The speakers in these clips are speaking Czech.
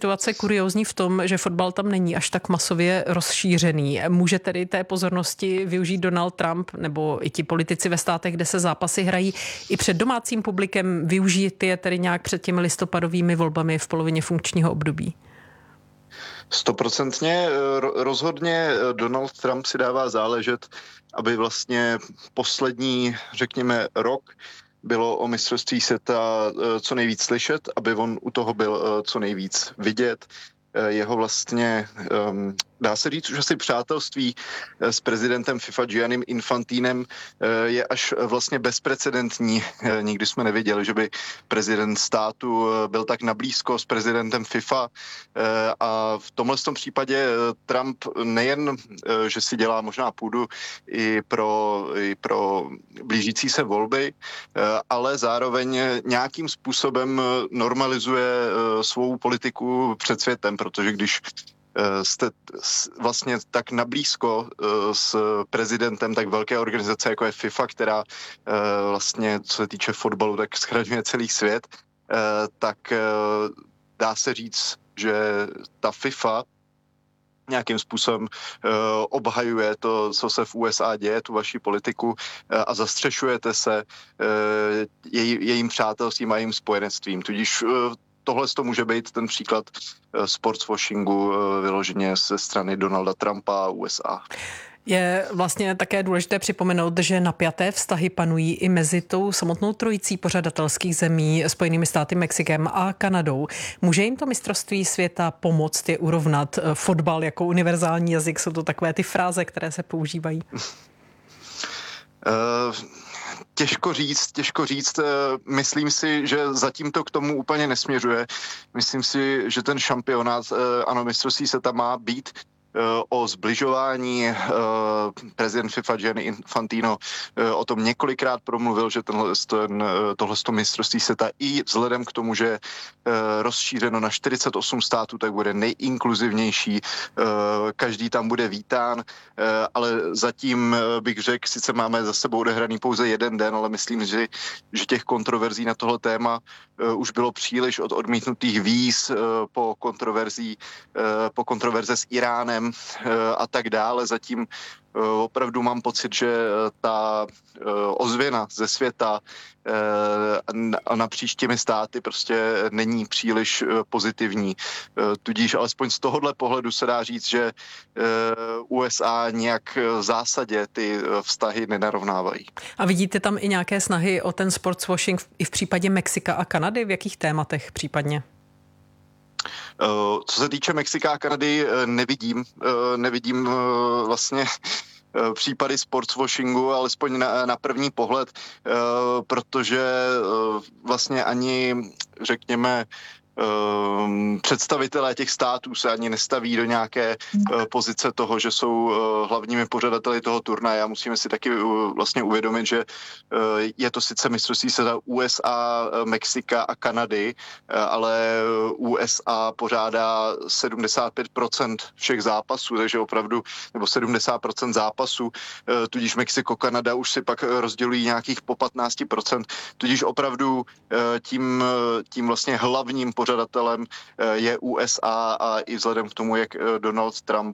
situace kuriózní v tom, že fotbal tam není až tak masově rozšířený. Může tedy té pozornosti využít Donald Trump nebo i ti politici ve státech, kde se zápasy hrají i před domácím publikem, využít je tedy nějak před těmi listopadovými volbami v polovině funkčního období? 100%. Rozhodně Donald Trump si dává záležet, aby vlastně poslední, řekněme, rok bylo o mistrovství světa co nejvíc slyšet, aby on u toho byl co nejvíc vidět. Jeho vlastně, dá se říct, už asi přátelství s prezidentem FIFA Giannim Infantinem je až vlastně bezprecedentní. Nikdy jsme neviděli, že by prezident státu byl tak nablízko s prezidentem FIFA a v tomhle případě Trump nejen, že si dělá možná půdu i pro blížící se volby, ale zároveň nějakým způsobem normalizuje svou politiku před světem, protože když jste vlastně tak nablízko s prezidentem tak velké organizace, jako je FIFA, která vlastně, co se týče fotbalu, tak schraňuje celý svět, tak dá se říct, že ta FIFA nějakým způsobem obhajuje to, co se v USA děje, tu vaši politiku a zastřešujete se jejím přátelstvím a jejím spojenectvím. Tudíž tohle to může být ten příklad sportswashingu vyloženě ze strany Donalda Trumpa a USA. Je vlastně také důležité připomenout, že napjaté vztahy panují i mezi tou samotnou trojicí pořadatelských zemí, Spojenými státy, Mexikem a Kanadou. Může jim to mistrovství světa pomoct je urovnat? Fotbal jako univerzální jazyk, jsou to takové ty fráze, které se používají? Těžko říct. Myslím si, že zatím to k tomu úplně nesměřuje. Myslím si, že ten šampionát, ano, mistrovství světa má být o zbližování. Prezident FIFA Gianni Infantino o tom několikrát promluvil, že tohle mistrovství světa i vzhledem k tomu, že je rozšířeno na 48 států, tak bude nejinkluzivnější. Každý tam bude vítán, ale zatím bych řekl, sice máme za sebou odehraný pouze jeden den, ale myslím, že těch kontroverzí na tohle téma už bylo příliš, od odmítnutých víz po kontroverze s Iránem a tak dále. Zatím opravdu mám pocit, že ta ozvěna ze světa napříč těmi státy prostě není příliš pozitivní. Tudíž alespoň z tohohle pohledu se dá říct, že USA nějak v zásadě ty vztahy nenarovnávají. A vidíte tam i nějaké snahy o ten sportswashing i v případě Mexika a Kanady? V jakých tématech případně? Co se týče Mexika a Kanady, nevidím vlastně případy sportswashingu, alespoň na první pohled, protože vlastně ani, řekněme, představitelé těch států se ani nestaví do nějaké pozice toho, že jsou hlavními pořadateli toho turnaje a musíme si taky vlastně uvědomit, že je to sice mistrovství světa USA, Mexika a Kanady, ale USA pořádá 75% všech zápasů, takže opravdu, nebo 70% zápasů, tudíž Mexiko, Kanada už si pak rozdělují nějakých po 15%, tudíž opravdu tím vlastně hlavním pořadatelem je USA a i vzhledem k tomu, jak Donald Trump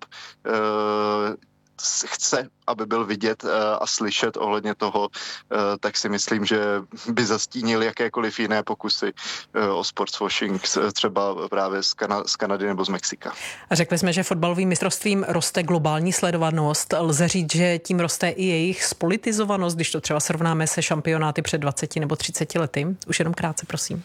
chce, aby byl vidět a slyšet ohledně toho, tak si myslím, že by zastínil jakékoliv jiné pokusy o sportswashing, třeba právě z Kanady nebo z Mexika. A řekli jsme, že fotbalovým mistrovstvím roste globální sledovanost. Lze říct, že tím roste i jejich spolitizovanost, když to třeba srovnáme se šampionáty před 20 nebo 30 lety? Už jenom krátce, prosím.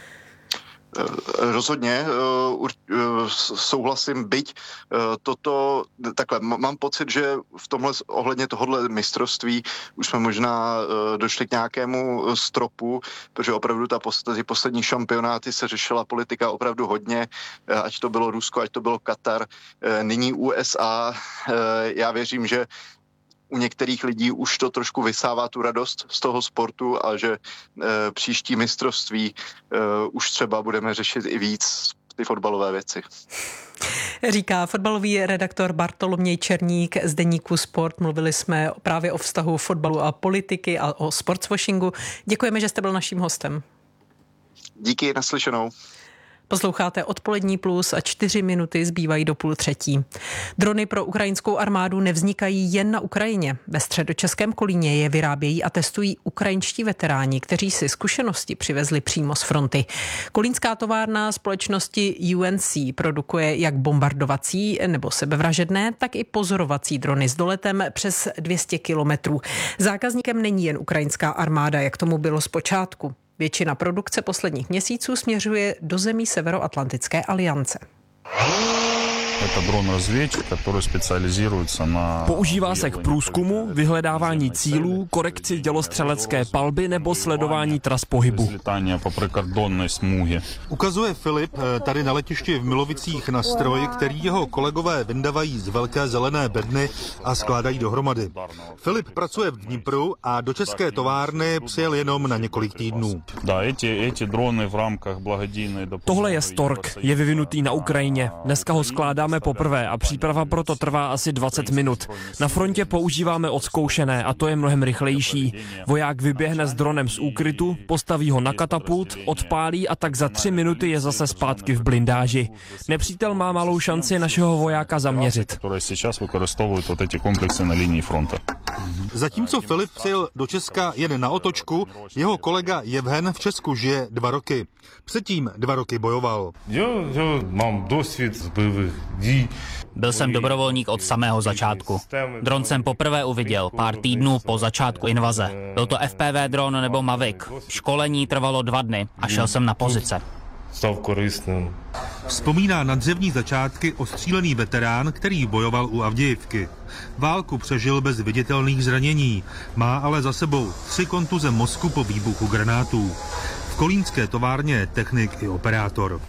Rozhodně souhlasím, byť takhle, mám pocit, že v tomhle ohledně tohohle mistrovství už jsme možná došli k nějakému stropu, protože opravdu ty poslední šampionáty se řešila politika opravdu hodně, ať to bylo Rusko, ať to bylo Katar, nyní USA. Já věřím, že u některých lidí už to trošku vysává tu radost z toho sportu a že příští mistrovství už třeba budeme řešit i víc ty fotbalové věci. Říká fotbalový redaktor Bartoloměj Černík z deníku Sport. Mluvili jsme právě o vztahu fotbalu a politiky a o sportswashingu. Děkujeme, že jste byl naším hostem. Díky, naslyšenou. Posloucháte Odpolední plus a 4 minuty zbývají do 2:30. Drony pro ukrajinskou armádu nevznikají jen na Ukrajině. Ve středočeském Kolíně je vyrábějí a testují ukrajinští veteráni, kteří si zkušenosti přivezli přímo z fronty. Kolínská továrna společnosti UNC produkuje jak bombardovací nebo sebevražedné, tak i pozorovací drony s doletem přes 200 kilometrů. Zákazníkem není jen ukrajinská armáda, jak tomu bylo zpočátku. Většina produkce posledních měsíců směřuje do zemí Severoatlantické aliance. Používá se k průzkumu, vyhledávání cílů, korekci dělostřelecké palby nebo sledování tras pohybu. Ukazuje Filip tady na letišti v Milovicích na stroj, který jeho kolegové vyndavají z velké zelené bedny a skládají dohromady. Filip pracuje v Dnipru a do české továrny přijel jenom na několik týdnů. Tohle je Stork, je vyvinutý na Ukrajině. Dneska ho skládáme poprvé a příprava proto trvá asi 20 minut. Na frontě používáme odzkoušené a to je mnohem rychlejší. Voják vyběhne s dronem z úkrytu, postaví ho na katapult, odpálí a tak za 3 minuty je zase zpátky v blindáži. Nepřítel má malou šanci našeho vojáka zaměřit. Zatímco Filip přijel do Česka jen na otočku, jeho kolega Jevhen v Česku žije 2 roky. Předtím 2 roky bojoval. Mám dosvěd z bojových dí. Byl jsem dobrovolník od samého začátku. Dron jsem poprvé uviděl pár týdnů po začátku invaze. Byl to FPV dron nebo Mavic. Školení trvalo 2 dny a šel jsem na pozice. Vzpomíná na dřevní začátky ostřílený veterán, který bojoval u Avdějivky. Válku přežil bez viditelných zranění, má ale za sebou 3 kontuze mozku po výbuchu granátů. V kolínské továrně je technik i operátor.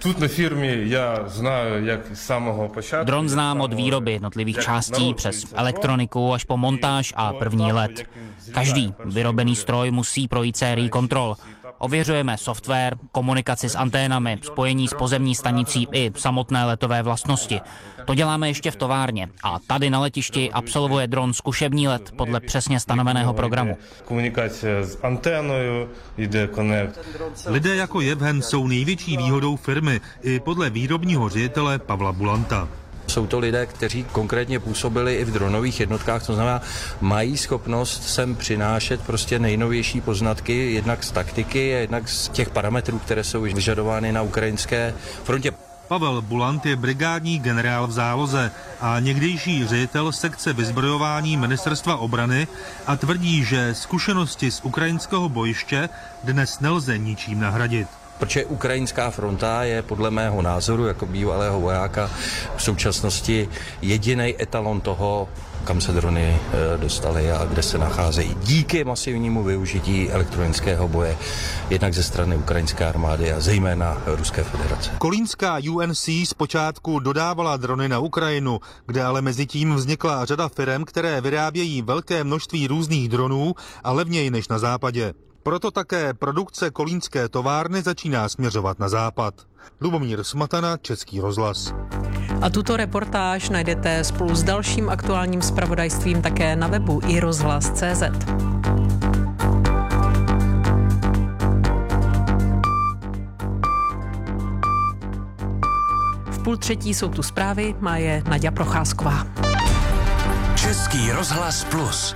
Dron znám od výroby jednotlivých částí přes elektroniku až po montáž a první let. Každý vyrobený stroj musí projít sérii kontrol. Ověřujeme software, komunikaci s anténami, spojení s pozemní stanicí i samotné letové vlastnosti. To děláme ještě v továrně a tady na letišti absolvuje dron zkušební let podle přesně stanoveného programu. Komunikace s anténou, jde connect. Lidé jako Jevhen jsou největší výhodou firmy i podle výrobního ředitele Pavla Bulanta. Jsou to lidé, kteří konkrétně působili i v dronových jednotkách, to znamená, mají schopnost sem přinášet prostě nejnovější poznatky, jednak z taktiky a jednak z těch parametrů, které jsou vyžadovány na ukrajinské frontě. Pavel Bulant je brigádní generál v záloze a někdejší ředitel sekce vyzbrojování Ministerstva obrany a tvrdí, že zkušenosti z ukrajinského bojiště dnes nelze ničím nahradit. Protože ukrajinská fronta je podle mého názoru jako bývalého vojáka v současnosti jediný etalon toho, kam se drony dostaly a kde se nacházejí. Díky masivnímu využití elektronického boje, jednak ze strany ukrajinské armády a zejména Ruské federace. Kolínská UNC zpočátku dodávala drony na Ukrajinu, kde ale mezi tím vznikla řada firem, které vyrábějí velké množství různých dronů a levněji než na západě. Proto také produkce kolínské továrny začíná směřovat na západ. Lubomír Smatana, Český rozhlas. A tuto reportáž najdete spolu s dalším aktuálním zpravodajstvím také na webu iRozhlas.cz. V 2:30 jsou tu zprávy, má je Naďa Procházková. Český rozhlas plus.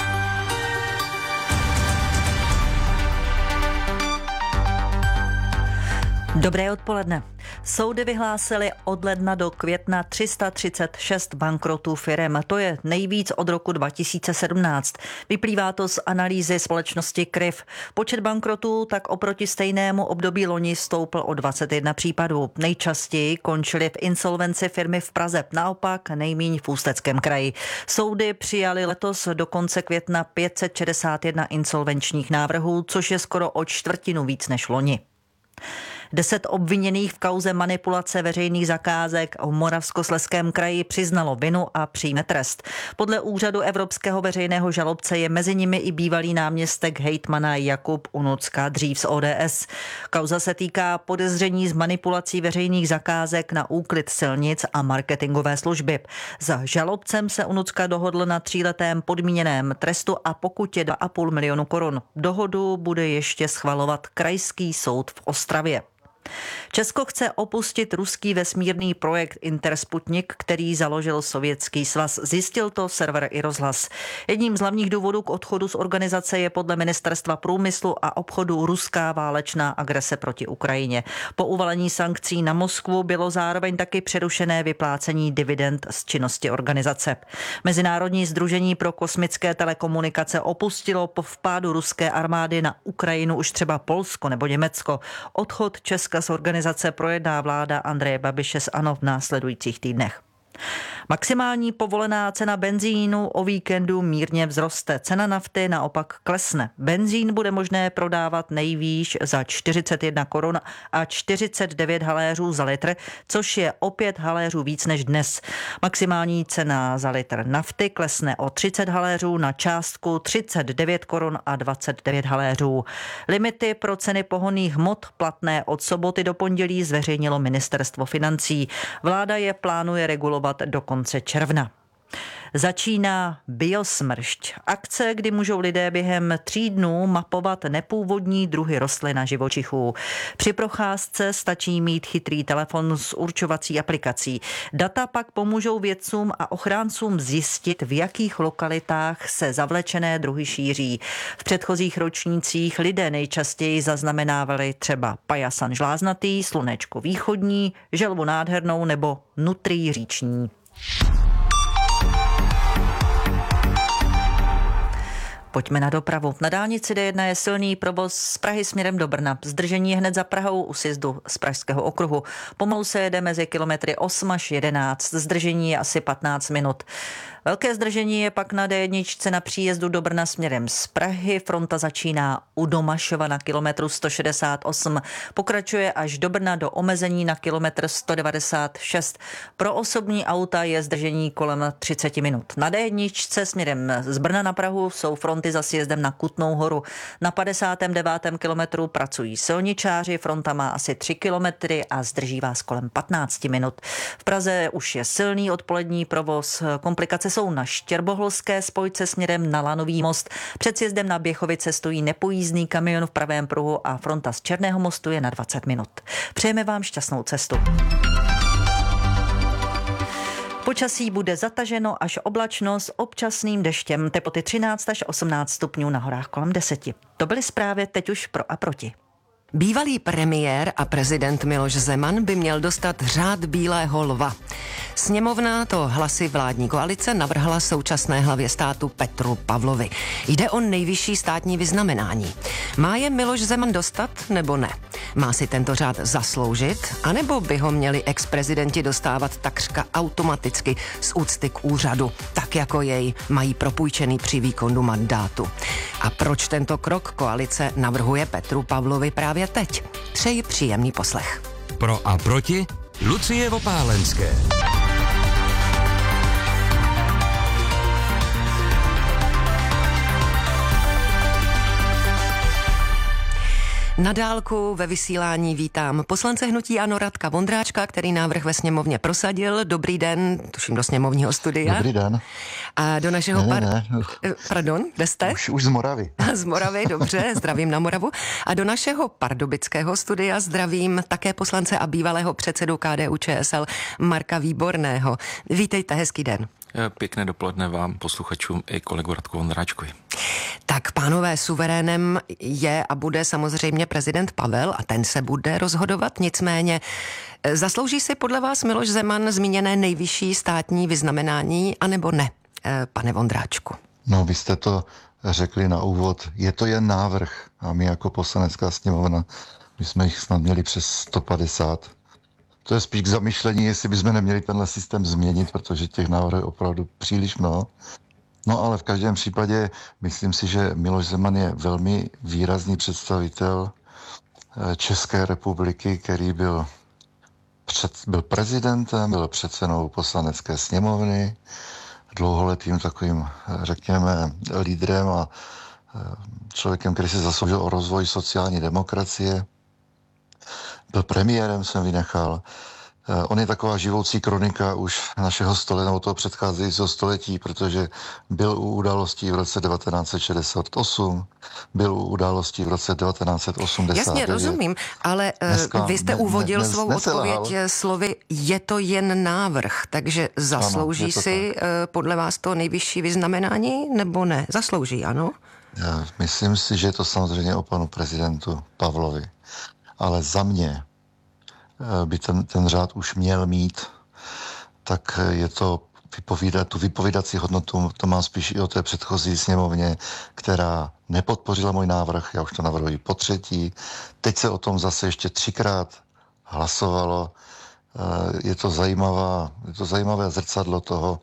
Dobré odpoledne. Soudy vyhlásily od ledna do května 336 bankrotů firem. To je nejvíc od roku 2017. Vyplývá to z analýzy společnosti KRIV. Počet bankrotů tak oproti stejnému období loni stoupl o 21 případů. Nejčastěji končily v insolvenci firmy v Praze, naopak nejmíň v Ústeckém kraji. Soudy přijaly letos do konce května 561 insolvenčních návrhů, což je skoro o 1/4 víc než loni. 10 obviněných v kauze manipulace veřejných zakázek v Moravskoslezském kraji přiznalo vinu a přijme trest. Podle úřadu Evropského veřejného žalobce je mezi nimi i bývalý náměstek hejtmana Jakub Unucka, dřív z ODS. Kauza se týká podezření z manipulací veřejných zakázek na úklid silnic a marketingové služby. Za žalobcem se Unucka dohodl na 3letém podmíněném trestu a pokutě 2,5 milionu korun. Dohodu bude ještě schvalovat Krajský soud v Ostravě. Česko chce opustit ruský vesmírný projekt Intersputnik, který založil Sovětský svaz. Zjistil to server iRozhlas. Jedním z hlavních důvodů k odchodu z organizace je podle Ministerstva průmyslu a obchodu ruská válečná agrese proti Ukrajině. Po uvalení sankcí na Moskvu bylo zároveň taky přerušené vyplácení dividend z činnosti organizace. Mezinárodní sdružení pro kosmické telekomunikace opustilo po vpádu ruské armády na Ukrajinu už třeba Polsko nebo Německo. Odchod Česka z organizace projedná vláda Andreje Babiše z ANO v následujících týdnech. Maximální povolená cena benzínu o víkendu mírně vzroste. Cena nafty naopak klesne. Benzín bude možné prodávat nejvýš za 41 korun a 49 haléřů za litr, což je o 5 haléřů víc než dnes. Maximální cena za litr nafty klesne o 30 haléřů na částku 39 korun a 29 haléřů. Limity pro ceny pohonných hmot platné od soboty do pondělí zveřejnilo Ministerstvo financí. Vláda je plánuje regulovat do konce června. Začíná Biosmršť. Akce, kdy můžou lidé během 3 dnů mapovat nepůvodní druhy rostlin a živočichů. Při procházce stačí mít chytrý telefon s určovací aplikací. Data pak pomůžou vědcům a ochráncům zjistit, v jakých lokalitách se zavlečené druhy šíří. V předchozích ročnících lidé nejčastěji zaznamenávali třeba pajasan žláznatý, slunečko východní, želvu nádhernou nebo nutrý říční. Pojďme na dopravu. Na dálnici D1 je silný provoz z Prahy směrem do Brna. Zdržení je hned za Prahou u sjezdu z Pražského okruhu. Pomalu se jede mezi kilometry 8 až 11. Zdržení je asi 15 minut. Velké zdržení je pak na D1 na příjezdu do Brna směrem z Prahy. Fronta začíná u Domašova na kilometru 168. Pokračuje až do Brna do omezení na kilometr 196. Pro osobní auta je zdržení kolem 30 minut. Na D1 směrem z Brna na Prahu jsou fronty za sjezdem na Kutnou Horu. Na 59. kilometru pracují silničáři, fronta má asi 3 kilometry a zdrží vás kolem 15 minut. V Praze už je silný odpolední provoz. Komplikace jsou na Štěrboholské spojce směrem na Lanový most. Před sjezdem na Běchovice stojí nepojízdný kamion v pravém pruhu a fronta z Černého mostu je na 20 minut. Přejeme vám šťastnou cestu. Počasí bude zataženo až oblačno s občasným deštěm. Teploty 13 až 18 stupňů, na horách kolem 10. To byly zprávy teď už pro a proti. Bývalý premiér a prezident Miloš Zeman by měl dostat řád Bílého lva. Sněmovna to hlasy vládní koalice navrhla současné hlavě státu Petru Pavlovi. Jde o nejvyšší státní vyznamenání. Má je Miloš Zeman dostat nebo ne? Má si tento řád zasloužit, anebo by ho měli ex-prezidenti dostávat takřka automaticky z úcty k úřadu, tak jako jej mají propůjčený při výkonu mandátu? A proč tento krok koalice navrhuje Petru Pavlovi právě teď? Přeji příjemný poslech. Pro a proti Lucie Vopálenské. Na dálku ve vysílání vítám poslance hnutí ANO Radka Vondráčka, který návrh ve sněmovně prosadil. Dobrý den, tuším do sněmovního studia. Dobrý den. A do našeho Pardon, kde jste? Už z Moravy. Z Moravy, dobře, zdravím na Moravu. A do našeho pardubického studia zdravím také poslance a bývalého předsedu KDU-ČSL Marka Výborného. Vítejte, hezký den. Pěkné dopoledne vám, posluchačům i kolegu Radku Vondráčkovi. Tak pánové, suverénem je a bude samozřejmě prezident Pavel a ten se bude rozhodovat, nicméně zaslouží si podle vás Miloš Zeman zmíněné nejvyšší státní vyznamenání, anebo ne, pane Vondráčku? No, vy jste to řekli na úvod, je to jen návrh a my jako Poslanecká sněmovna, my jsme jich snad měli přes 150. To je spíš k zamyšlení, jestli bychom neměli tenhle systém změnit, protože těch návrhů je opravdu příliš mnoho. No ale v každém případě myslím si, že Miloš Zeman je velmi výrazný představitel České republiky, který byl prezidentem, byl předsedou Poslanecké sněmovny, dlouholetým takovým, řekněme, lídrem a člověkem, který se zasloužil o rozvoj sociální demokracie. Byl premiérem, jsem vynechal. On je taková živoucí kronika už našeho století, nebo toho předcházejícího století, protože byl u událostí v roce 1968, byl u událostí v roce 1989. Jasně, rozumím, ale vy jste uvodil svou odpověď slovy je to jen návrh, takže zaslouží si podle vás to nejvyšší vyznamenání, nebo ne? Zaslouží, ano? Já myslím si, že je to samozřejmě o panu prezidentu Pavlovi, ale za mě by ten řád už měl mít, tak je to tu vypovídací hodnotu, to má spíš i o té předchozí sněmovně, která nepodpořila můj návrh, já už to navrhuji po třetí, teď se o tom zase ještě 3krát hlasovalo, je to zajímavé zrcadlo toho,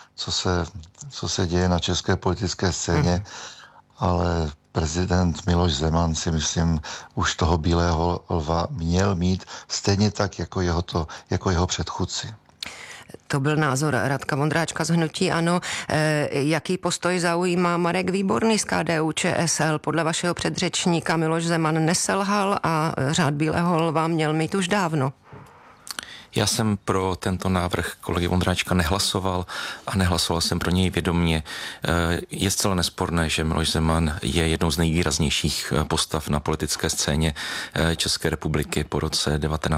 co se děje na české politické scéně, ale prezident Miloš Zeman si myslím už toho bílého lva měl mít stejně tak jako jeho předchůdci. To byl názor Radka Vondráčka z hnutí ANO. Jaký postoj zaujímá Marek Výborný z KDU ČSL? Podle vašeho předřečníka Miloš Zeman neselhal a řád bílého lva měl mít už dávno. Já jsem pro tento návrh kolegy Vondráčka nehlasoval a nehlasoval jsem pro něj vědomě. Je zcela nesporné, že Miloš Zeman je jednou z nejvýraznějších postav na politické scéně České republiky po roce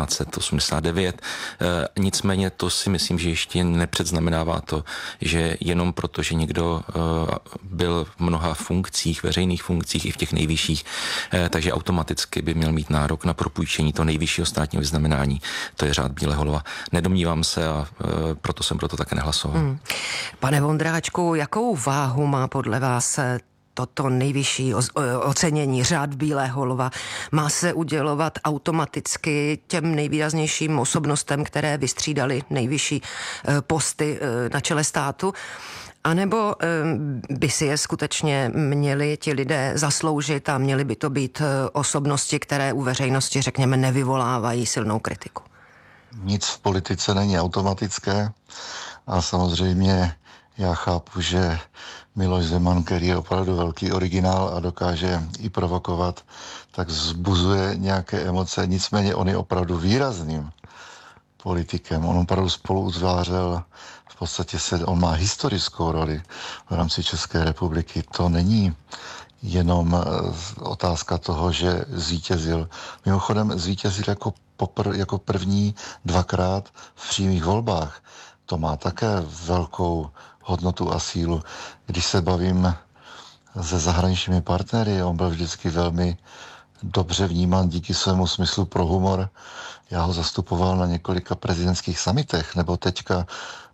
1989. Nicméně to si myslím, že ještě nepředznamenává to, že jenom proto, že někdo byl v mnoha funkcích, veřejných funkcích i v těch nejvyšších, takže automaticky by měl mít nárok na propůjčení toho nejvyššího státního vyznamenání. To je řád bílého lva. Nedomnívám se a proto jsem proto také nehlasoval. Pane Vondráčku, jakou váhu má podle vás toto nejvyšší ocenění řád bílého lva? Má se udělovat automaticky těm nejvýraznějším osobnostem, které vystřídaly nejvyšší posty na čele státu? A nebo by si je skutečně měli ti lidé zasloužit a měly by to být osobnosti, které u veřejnosti, řekněme, nevyvolávají silnou kritiku? Nic v politice není automatické a samozřejmě já chápu, že Miloš Zeman, který je opravdu velký originál a dokáže i provokovat, tak vzbuzuje nějaké emoce, nicméně on je opravdu výrazným politikem. On opravdu spolu utvářel, v podstatě on má historickou roli v rámci České republiky. To není jenom otázka toho, že zvítězil. Mimochodem zvítězil jako první 2krát v přímých volbách. To má také velkou hodnotu a sílu. Když se bavím se zahraničními partnery, on byl vždycky velmi dobře vnímán díky svému smyslu pro humor. Já ho zastupoval na několika prezidentských summitech, nebo teďka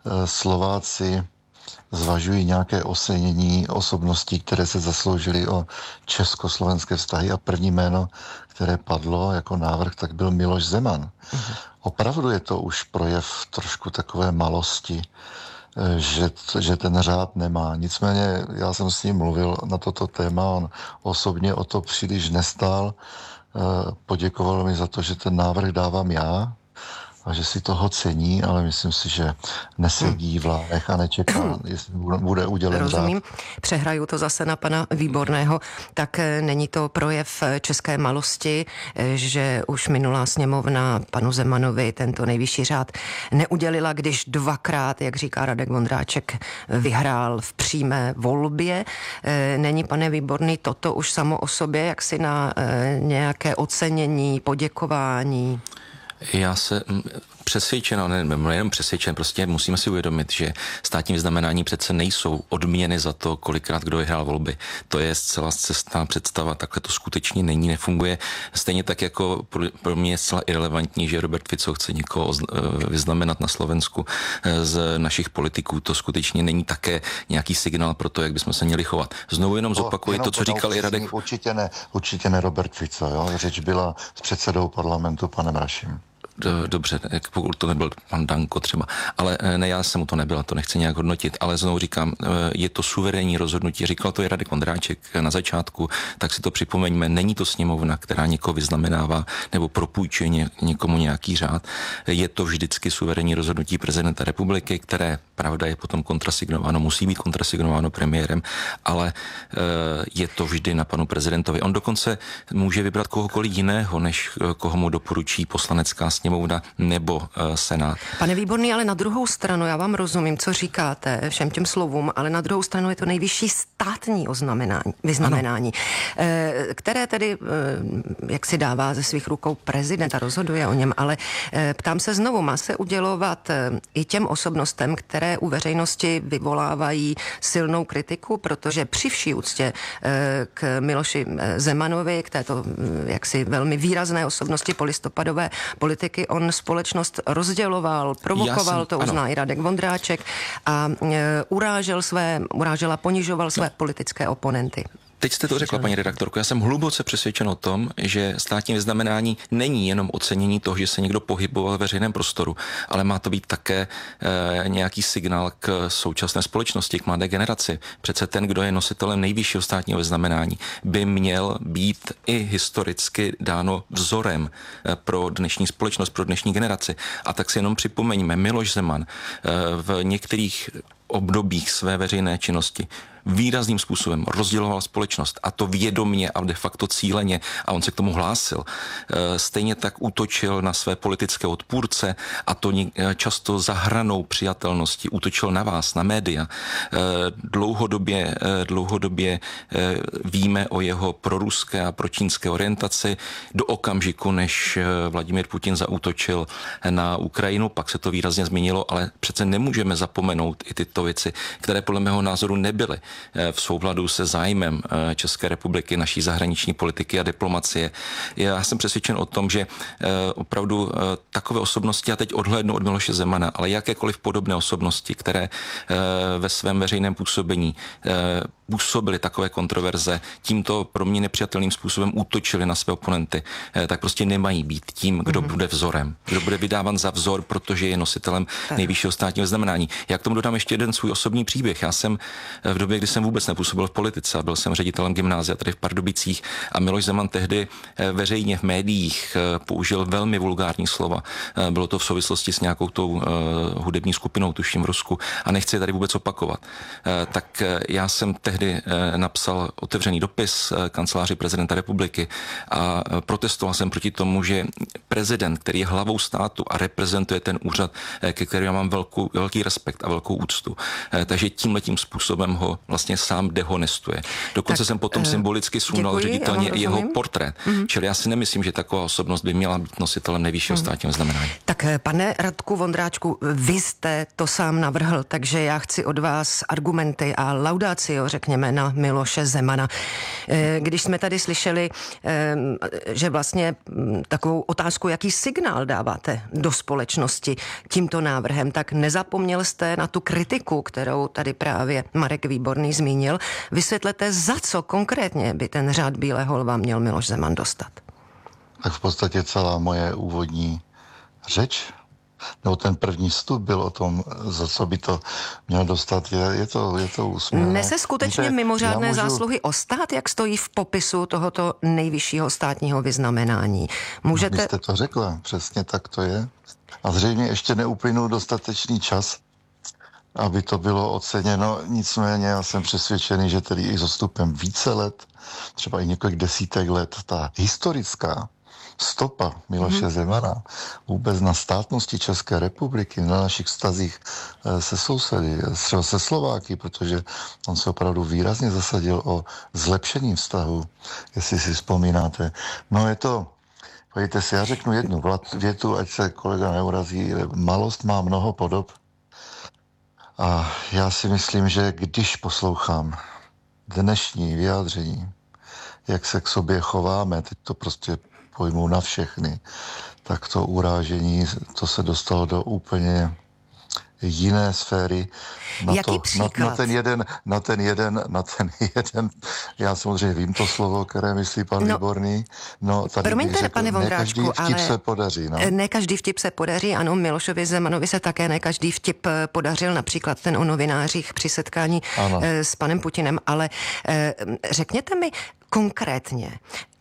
Slováci zvažují nějaké ocenění osobností, které se zasloužily o československé vztahy a první jméno, které padlo jako návrh, tak byl Miloš Zeman. Opravdu je to už projev trošku takové malosti, že ten řád nemá. Nicméně já jsem s ním mluvil na toto téma, on osobně o to příliš nestál, poděkoval mi za to, že ten návrh dávám já, a že si toho cení, ale myslím si, že nesedí v lánech a nečeká, jestli bude udělen. Rozumím. Přehraju to zase na pana Výborného. Tak není to projev české malosti, že už minulá sněmovna panu Zemanovi tento nejvyšší řád neudělila, když 2krát, jak říká Radek Vondráček, vyhrál v přímé volbě. Není, pane Výborný, toto už samo o sobě jaksi na nějaké ocenění, poděkování? Já se přesvědčen, nejenom přesvědčen, prostě musíme si uvědomit, že státní vyznamenání přece nejsou odměny za to, kolikrát kdo vyhrál volby. To je zcela cestná představa, takhle to skutečně není, nefunguje. Stejně tak jako pro mě je zcela irelevantní, že Robert Fico chce někoho vyznamenat na Slovensku z našich politiků. To skutečně není také nějaký signál pro to, jak bychom se měli chovat. Znovu jenom zopakuji to, co říkal i Radek. Určitě ne Robert Fico, jo? Řeč byla s předsedou parlamentu panem Raším. Dobře, pokud to nebyl pan Danko třeba, ale ne, já jsem mu to nebyla, to nechci nějak hodnotit, ale znovu říkám, je to suverénní rozhodnutí, říkal to i Radek Vondráček na začátku, tak si to připomeňme, není to sněmovna, která někoho vyznamenává nebo propůjčuje někomu nějaký řád, je to vždycky suverénní rozhodnutí prezidenta republiky, které, pravda, je potom kontrasignováno, musí být kontrasignováno premiérem, ale je to vždy na panu prezidentovi. On dokonce může vybrat kohokoliv jiného, než koho mu doporučí poslanecká sněmovna sněmovna nebo Senát. Pane Výborný, ale na druhou stranu, já vám rozumím, co říkáte všem těm slovům, ale na druhou stranu je to nejvyšší státní vyznamenání, které tedy jak si dává ze svých rukou prezident a rozhoduje o něm, ale ptám se znovu, má se udělovat i těm osobnostem, které u veřejnosti vyvolávají silnou kritiku, protože při vší úctě k Miloši Zemanovi, k této jaksi velmi výrazné osobnosti polistopadové politiky, on společnost rozděloval, provokoval, to uzná i Radek Vondráček, a urážel a ponižoval své politické oponenty. Teď jste to řekla, paní redaktorko. Já jsem hluboce přesvědčen o tom, že státní vyznamenání není jenom ocenění toho, že se někdo pohyboval ve veřejném prostoru, ale má to být také nějaký signál k současné společnosti, k mladé generaci. Přece ten, kdo je nositelem nejvyššího státního vyznamenání, by měl být i historicky dáno vzorem pro dnešní společnost, pro dnešní generaci. A tak si jenom připomeňme, Miloš Zeman v některých obdobích své veřejné činnosti výrazným způsobem rozděloval společnost, a to vědomně a de facto cíleně, a on se k tomu hlásil. Stejně tak útočil na své politické odpůrce, a to často za hranou přijatelnosti. Útočil na vás, na média. Dlouhodobě víme o jeho proruské a pročínské orientaci do okamžiku, než Vladimír Putin zaútočil na Ukrajinu, pak se to výrazně změnilo, ale přece nemůžeme zapomenout i tyto věci, které podle mého názoru nebyly v souladu se zájmem České republiky, naší zahraniční politiky a diplomacie. Já jsem přesvědčen o tom, že opravdu takové osobnosti, a teď odhlédnu od Miloše Zemana, ale jakékoliv podobné osobnosti, které ve svém veřejném působení působily takové kontroverze, tímto pro mě nepřijatelným způsobem útočili na své oponenty, tak prostě nemají být tím, kdo bude vzorem, kdo bude vydávan za vzor, protože je nositelem nejvyššího státního vyznamenání. Já k tomu dodám ještě jeden svůj osobní příběh. Já jsem v době, kdy jsem vůbec nepůsobil v politice a byl jsem ředitelem gymnázia tady v Pardubicích, a Miloš Zeman tehdy veřejně v médiích použil velmi vulgární slova. Bylo to v souvislosti s nějakou tou hudební skupinou, tuším v Rusku, a nechci je tady vůbec opakovat. Tak já jsem tehdy napsal otevřený dopis kanceláři prezidenta republiky a protestoval jsem proti tomu, že prezident, který je hlavou státu a reprezentuje ten úřad, ke kterému mám velký respekt a velkou úctu, takže tímhletím způsobem ho vlastně sám dehonestuje. Dokonce jsem potom symbolicky sunul ředitelně jeho portrét. Čili já si nemyslím, že taková osobnost by měla být nositelem nejvyššího státního znamenání. Tak pane Radku Vondráčku, vy jste to sám navrhl, takže já chci od vás argumenty a laudácio, řekněme, na Miloše Zemana. Když jsme tady slyšeli, že vlastně takovou otázku, jaký signál dáváte do společnosti tímto návrhem, tak nezapomněl jste na tu kritiku, kterou tady právě Marek Výborný zmínil. Vysvětlete, za co konkrétně by ten řád Bílého lva měl Miloš Zeman dostat? Tak v podstatě celá moje úvodní řeč, nebo ten první vstup byl o tom, za co by to měl dostat, je to úsměvné. Nese skutečně mimořádné zásluhy o stát, jak stojí v popisu tohoto nejvyššího státního vyznamenání? Vy jste to řekla, přesně tak to je. A zřejmě ještě neuplynul dostatečný čas, aby to bylo oceněno. Nicméně já jsem přesvědčený, že tedy i s odstupem více let, třeba i několik desítek let, ta historická stopa Miloše Zemana vůbec na státnosti České republiky, na našich vztazích se sousedy, třeba se Slováky, protože on se opravdu výrazně zasadil o zlepšení vztahu, jestli si vzpomínáte. No je to, pojďte si, já řeknu jednu větu, ať se kolega neurazí, malost má mnoho podob. A já si myslím, že když poslouchám dnešní vyjádření, jak se k sobě chováme, teď to prostě pojmu na všechny, tak to urážení, to se dostalo do úplně jiné sféry. Jaký příklad? Na ten jeden, já samozřejmě vím to slovo, které myslí pan Výborný. No, tady promiňte, řekl, pane Vondráčku, ne každý vtip se podaří. No. Ne každý vtip se podaří, ano, Milošovi Zemanovi se také ne každý vtip podařil, například ten o novinářích při setkání s panem Putinem, ale řekněte mi konkrétně,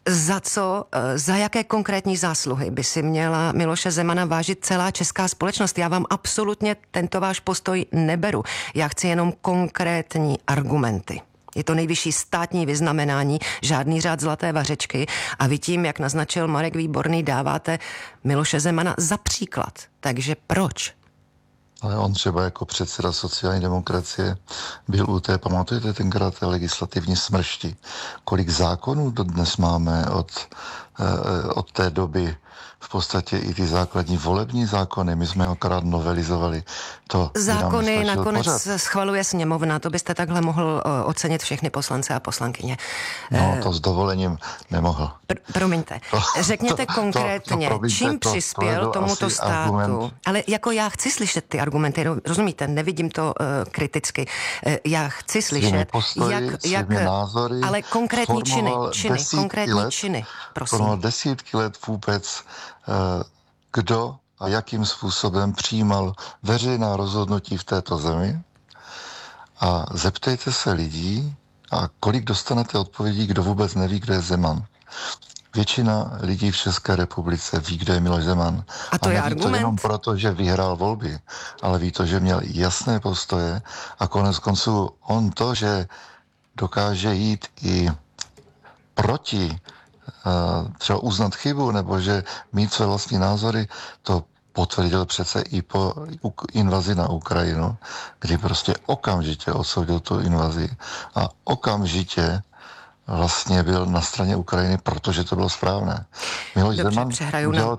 za jaké konkrétní zásluhy by si měla Miloše Zemana vážit celá česká společnost? Já vám absolutně tento váš postoj neberu. Já chci jenom konkrétní argumenty. Je to nejvyšší státní vyznamenání, žádný řád zlaté vařečky a vy tím, jak naznačil Marek Výborný, dáváte Miloše Zemana za příklad. Takže proč? Ale on třeba jako předseda sociální demokracie byl u té, pamatujete tenkrát té legislativní smršti. Kolik zákonů dodnes máme od té doby, v podstatě i ty základní volební zákony, my jsme akorát novelizovali. To zákony nakonec schvaluje sněmovna, to byste takhle mohl ocenit všechny poslance a poslankyně. No, to s dovolením nemohl. Promiňte, řekněte konkrétně, čím přispěl tomuto státu. Argument. Ale jako já chci slyšet ty argumenty, rozumíte, nevidím to kriticky. Já chci slyšet, jak názory, ale konkrétní činy, prosím. Formoval desítky let vůbec, kdo a jakým způsobem přijímal veřejná rozhodnutí v této zemi. A zeptejte se lidí, a kolik dostanete odpovědí, kdo vůbec neví, kdo je Zeman. Většina lidí v České republice ví, kdo je Miloš Zeman. A to je argument? To jenom proto, že vyhrál volby, ale ví to, že měl jasné postoje a konec konců on to, že dokáže jít i proti třeba uznat chybu, nebo že mít své vlastní názory, to potvrdil přece i po invazi na Ukrajinu, kdy prostě okamžitě odsoudil tu invazi a okamžitě vlastně byl na straně Ukrajiny, protože to bylo správné. Miloš Zeman udělal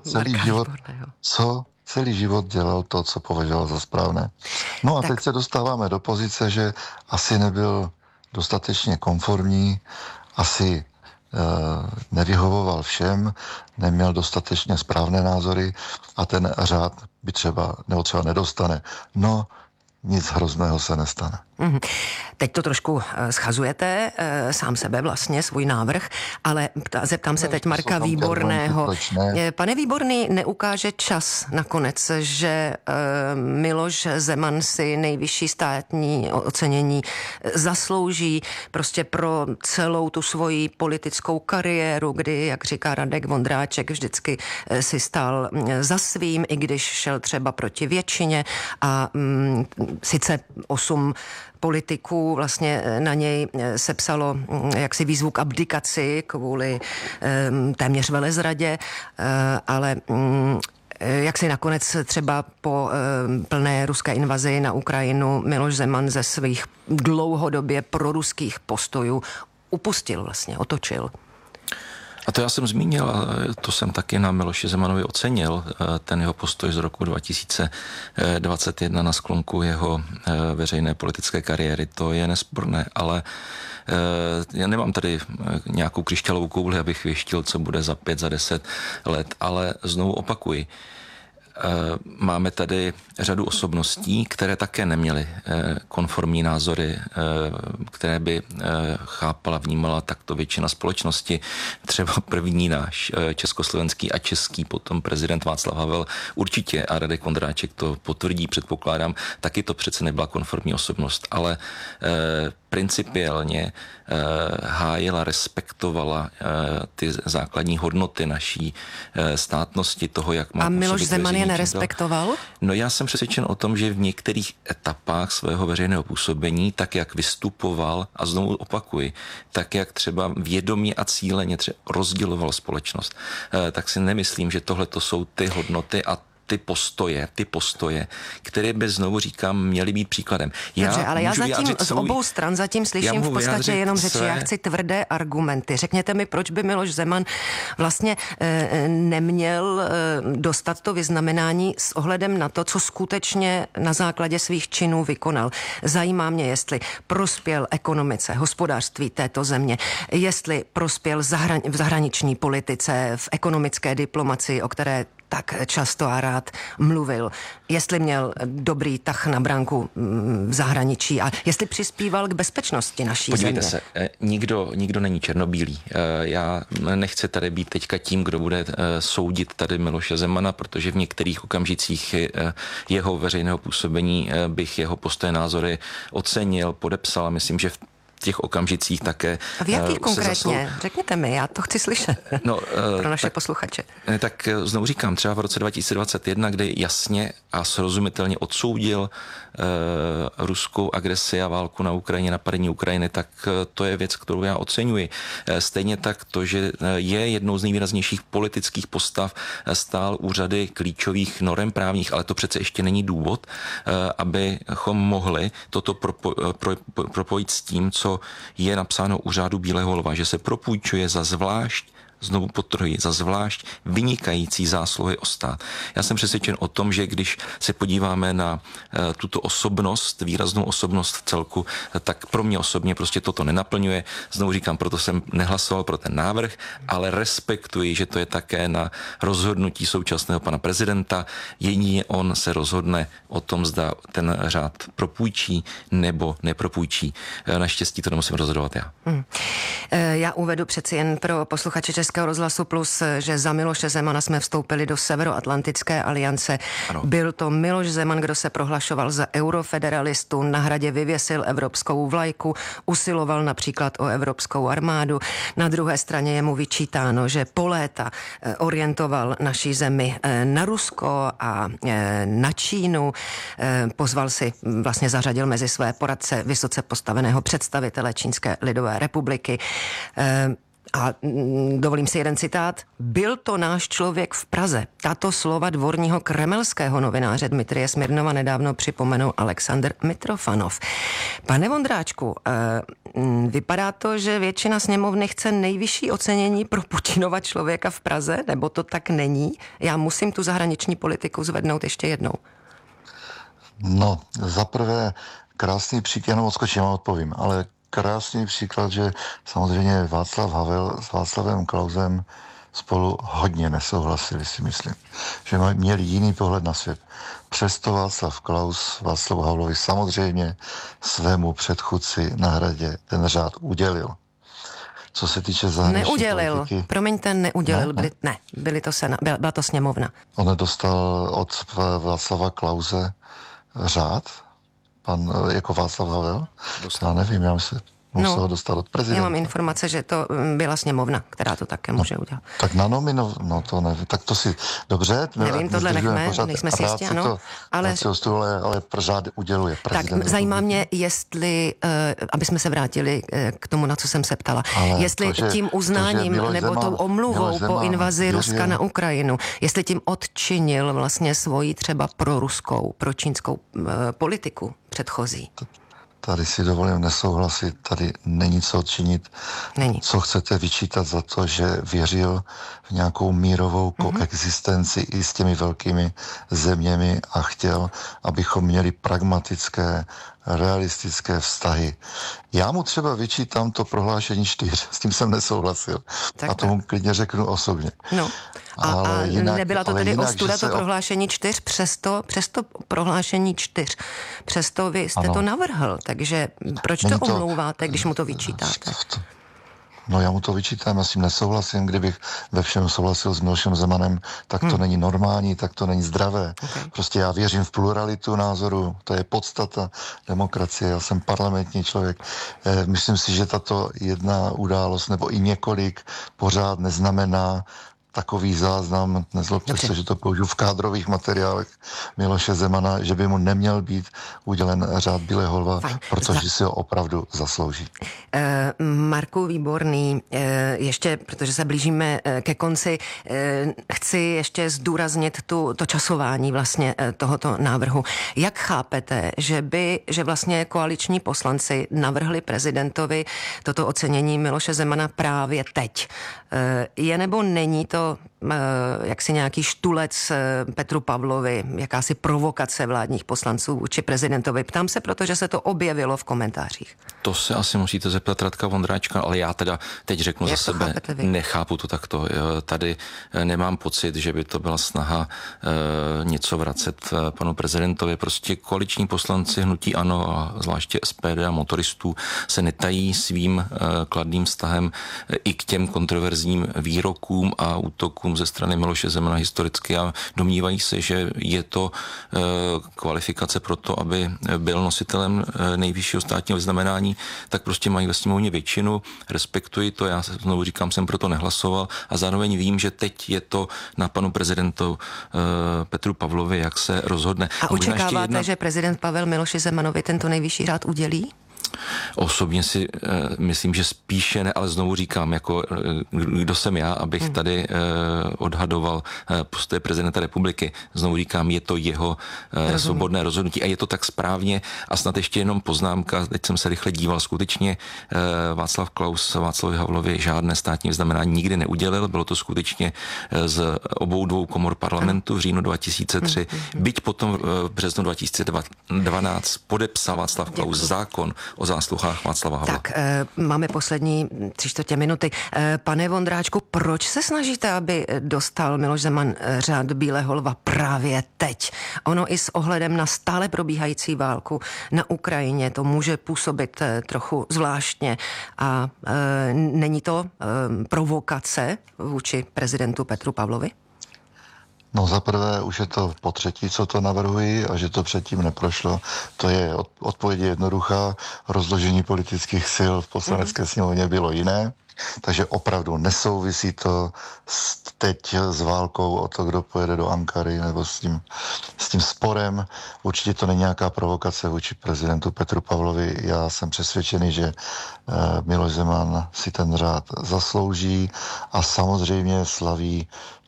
celý život dělal to, co považoval za správné. No a teď se dostáváme do pozice, že asi nebyl dostatečně konformní, asi nevyhovoval všem, neměl dostatečně správné názory a ten řád by třeba nedostane. No, nic hrozného se nestane. Teď to trošku schazujete, sám sebe vlastně, svůj návrh, ale zeptám se teď Marka Výborného. Pane Výborný, neukáže čas nakonec, že Miloš Zeman si nejvyšší státní ocenění zaslouží prostě pro celou tu svoji politickou kariéru, kdy, jak říká Radek Vondráček, vždycky si stál za svým, i když šel třeba proti většině a sice 8 politiků vlastně na něj sepsalo jaksi výzvu k abdikaci kvůli téměř velezradě, ale jak si nakonec třeba po plné ruské invazi na Ukrajinu Miloš Zeman ze svých dlouhodobě proruských postojů upustil vlastně, otočil. A to já jsem zmínil, a to jsem taky na Miloši Zemanovi ocenil, ten jeho postoj z roku 2021 na sklonku jeho veřejné politické kariéry, to je nesporné, ale já nemám tady nějakou křišťálovou kouli, abych věštil, co bude za 5, za 10 let, ale znovu opakuji, máme tady řadu osobností, které také neměly konformní názory, které by chápala, vnímala takto většina společnosti. Třeba první náš československý a český potom prezident Václav Havel určitě, a Radek Vondráček to potvrdí, předpokládám, taky to přece nebyla konformní osobnost, ale principiálně hájila, respektovala ty základní hodnoty naší státnosti, toho, jak má. A Miloš Zeman je nerespektoval? No já jsem přesvědčen o tom, že v některých etapách svého veřejného působení, tak jak vystupoval, a znovu opakuji, tak jak třeba vědomě a cíleně rozděloval společnost, tak si nemyslím, že tohle to jsou ty hodnoty a ty postoje, které by, znovu říkám, měly být příkladem. Dobře, ale já zatím z obou stran zatím slyším v podstatě jenom řeči. Já chci tvrdé argumenty. Řekněte mi, proč by Miloš Zeman vlastně neměl dostat to vyznamenání s ohledem na to, co skutečně na základě svých činů vykonal. Zajímá mě, jestli prospěl ekonomice, hospodářství této země, jestli prospěl v zahraniční politice, v ekonomické diplomacii, o které tak často a rád mluvil, jestli měl dobrý tah na branku v zahraničí a jestli přispíval k bezpečnosti naší země. Podívejte se, nikdo není černobílý. Já nechci tady být teďka tím, kdo bude soudit tady Miloše Zemana, protože v některých okamžicích jeho veřejného působení bych jeho postoje, názory ocenil, podepsal a myslím, že v těch okamžicích také. A v jakých konkrétně? Řekněte mi, já to chci slyšet pro naše posluchače. Tak znovu říkám, třeba v roce 2021, kdy jasně a srozumitelně odsoudil ruskou agresi a válku na Ukrajině, napadení Ukrajiny, tak to je věc, kterou já oceňuji. Stejně tak to, že je jednou z nejvýraznějších politických postav, stál u řady klíčových norem právních, ale to přece ještě není důvod, abychom mohli toto propojit s tím, co je napsáno u řádu Bílého lva, že se propůjčuje za zvlášť, znovu podtrhuji, za zvlášť vynikající zásluhy o stát. Já jsem přesvědčen o tom, že když se podíváme na tuto osobnost, výraznou osobnost v celku, tak pro mě osobně prostě toto nenaplňuje. Znovu říkám, proto jsem nehlasoval pro ten návrh, ale respektuji, že to je také na rozhodnutí současného pana prezidenta. Jedině on se rozhodne o tom, zda ten řád propůjčí nebo nepropůjčí. Naštěstí to nemusím rozhodovat já. Já uvedu přeci jen pro posluchače Českého rozhlasu Plus, že za Miloše Zemana jsme vstoupili do Severoatlantické aliance. Ano. Byl to Miloš Zeman, kdo se prohlašoval za eurofederalistu, na Hradě vyvěsil evropskou vlajku, usiloval například o evropskou armádu. Na druhé straně je mu vyčítáno, že po léta orientoval naší zemi na Rusko a na Čínu. Pozval si, vlastně zařadil mezi své poradce vysoce postaveného představitele Čínské lidové republiky. A dovolím si jeden citát. Byl to náš člověk v Praze. Tato slova dvorního kremelského novináře Dmitrie Smirnova nedávno připomenul Alexander Mitrofanov. Pane Vondráčku, vypadá to, že většina sněmovny chce nejvyšší ocenění pro Putinova člověka v Praze, nebo to tak není? Já musím tu zahraniční politiku zvednout ještě jednou. No, zaprvé krásný příklad, jenom odskočím a odpovím, ale krásný příklad, že samozřejmě Václav Havel s Václavem Klausem spolu hodně nesouhlasili, si myslím. Že měli jiný pohled na svět. Přesto Václav Klaus Václavu Havlovi samozřejmě svému předchůdci na Hradě ten řád udělil. Co se týče zahraniční neudělil. Politiky... Promiňte, neudělil. Byla to sněmovna. On nedostal od Václava Klause řád, pan jako Václav Havel? Já nevím, já myslím, musel ho dostat od prezidenta. Já mám informace, že to byla sněmovna, která to také může udělat. Tak to nevím, tak to si, dobře. Nevím, tohle nechme, nejsme si jistí, ano. Ale řád uděluje prezident. Tak zajímá mě, jestli, aby jsme se vrátili k tomu, na co jsem se ptala, jestli tím uznáním nebo tou omluvou po invazi Ruska na Ukrajinu, jestli tím odčinil vlastně svoji třeba proruskou, pročínskou politiku předchozí. Tady si dovolím nesouhlasit, tady není co odčinit. Není. Co chcete vyčítat za to, že věřil v nějakou mírovou koexistenci i s těmi velkými zeměmi a chtěl, abychom měli pragmatické, realistické vztahy. Já mu třeba vyčítám to prohlášení 4, s tím jsem nesouhlasil. A tomu klidně řeknu osobně. No. A jinak, nebyla to tedy ostuda to prohlášení 4, přesto prohlášení 4. Přesto vy jste to navrhl, takže proč to omlouváte, když mu to vyčítáte? No já mu to vyčítám, já s tím nesouhlasím, kdybych ve všem souhlasil s Milošem Zemanem, tak to není normální, tak to není zdravé. Okay. Prostě já věřím v pluralitu názoru, to je podstata demokracie, já jsem parlamentní člověk. Myslím si, že tato jedna událost nebo i několik pořád neznamená takový záznam, nezlobte se, že to použiju v kádrových materiálech Miloše Zemana, že by mu neměl být udělen řád Bílého lva, protože si ho opravdu zaslouží. Marku Výborný, ještě, protože se blížíme ke konci, chci ještě zdůraznit to časování vlastně tohoto návrhu. Jak chápete, že vlastně koaliční poslanci navrhli prezidentovi toto ocenění Miloše Zemana právě teď? Je nebo není to jaksi nějaký štulec Petru Pavlovi, jakási provokace vládních poslanců vůči prezidentovi? Ptám se, protože se to objevilo v komentářích. To se asi musíte zeptat Radka Vondráčka, ale já teda teď řeknu za sebe, nechápu to takto. Tady nemám pocit, že by to byla snaha něco vracet panu prezidentovi. Prostě koaliční poslanci hnutí ANO a zvláště SPD a motoristů se netají svým kladným vztahem i k těm kontroverzním výrokům a útokům ze strany Miloše Zemana historicky a domnívají se, že je to kvalifikace pro to, aby byl nositelem nejvyššího státního vyznamenání, tak prostě mají ve sněmovně většinu, respektuji to, já znovu říkám, jsem proto nehlasoval a zároveň vím, že teď je to na panu prezidentu Petru Pavlovi, jak se rozhodne. A očekáváte, že prezident Pavel Miloši Zemanovi tento nejvyšší řád udělí? Osobně si myslím, že spíše ne, ale znovu říkám, jako kdo jsem já, abych tady odhadoval postoje prezidenta republiky. Znovu říkám, je to jeho svobodné rozhodnutí a je to tak správně. A snad ještě jenom poznámka, teď jsem se rychle díval, skutečně Václav Klaus Václavu Havlovi žádné státní vyznamenání nikdy neudělil, bylo to skutečně z obou dvou komor parlamentu v říjnu 2003, byť potom v březnu 2012 podepsal Václav Klaus zákon o zásluhách Václava Havla. Tak, máme poslední 3/4 minuty. Pane Vondráčku, proč se snažíte, aby dostal Miloš Zeman řád Bílého lva právě teď? Ono i s ohledem na stále probíhající válku na Ukrajině to může působit trochu zvláštně a není to provokace vůči prezidentu Petru Pavlovi? No zaprvé už je to po třetí, co to navrhuji a že to předtím neprošlo. To je odpověď jednoduchá. Rozložení politických sil v poslanecké sněmovně bylo jiné. Takže opravdu nesouvisí to teď s válkou o to, kdo pojede do Ankary nebo s tím sporem. Určitě to není nějaká provokace vůči prezidentu Petru Pavlovi. Já jsem přesvědčený, že Miloš Zeman si ten řád zaslouží a samozřejmě slaví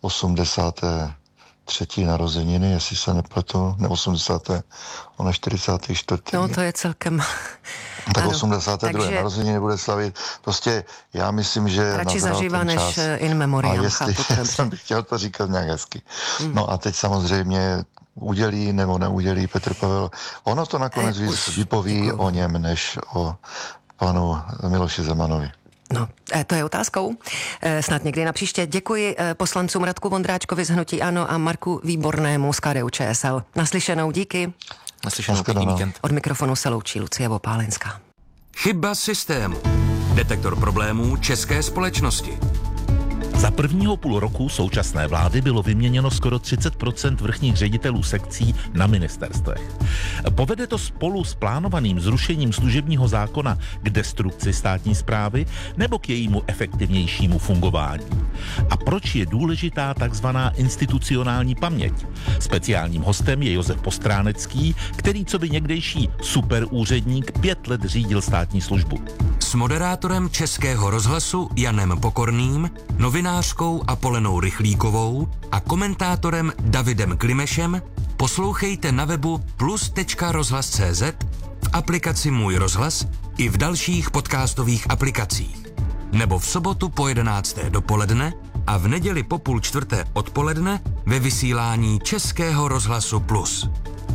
83. narozeniny, jestli se nepletu, ne 80. Ona 44. No to je celkem... Tak ano, 82. takže... narozeniny bude slavit. Prostě já myslím, že... Radši zažívá než in memoriam. A jestli jsem chtěl to říkat nějak hezky. No a teď samozřejmě udělí nebo neudělí Petr Pavel. Ono to nakonec vypoví o něm, než o panu Miloši Zemanovi. No, to je otázkou. Snad někdy napříště. Děkuji poslancům Radku Vondráčkovi z Hnutí ANO a Marku Výbornému z KDU-ČSL. Naslyšenou, díky. Naslyšenou, pěkný víkend. Od mikrofonu se loučí Lucie Vopálenská. Chyba systému. Detektor problémů české společnosti. Za prvního půl roku současné vlády bylo vyměněno skoro 30% vrchních ředitelů sekcí na ministerstvech. Povede to spolu s plánovaným zrušením služebního zákona k destrukci státní správy nebo k jejímu efektivnějšímu fungování? A proč je důležitá takzvaná institucionální paměť? Speciálním hostem je Josef Postránecký, který co by někdejší superúředník 5 let řídil státní službu. S moderátorem Českého rozhlasu Janem Pokorným, novinářkou Apolenou Rychlíkovou a komentátorem Davidem Klimešem poslouchejte na webu plus.rozhlas.cz, v aplikaci Můj rozhlas i v dalších podcastových aplikacích. Nebo v sobotu po 11. dopoledne a v neděli po 3:30 odpoledne ve vysílání Českého rozhlasu Plus.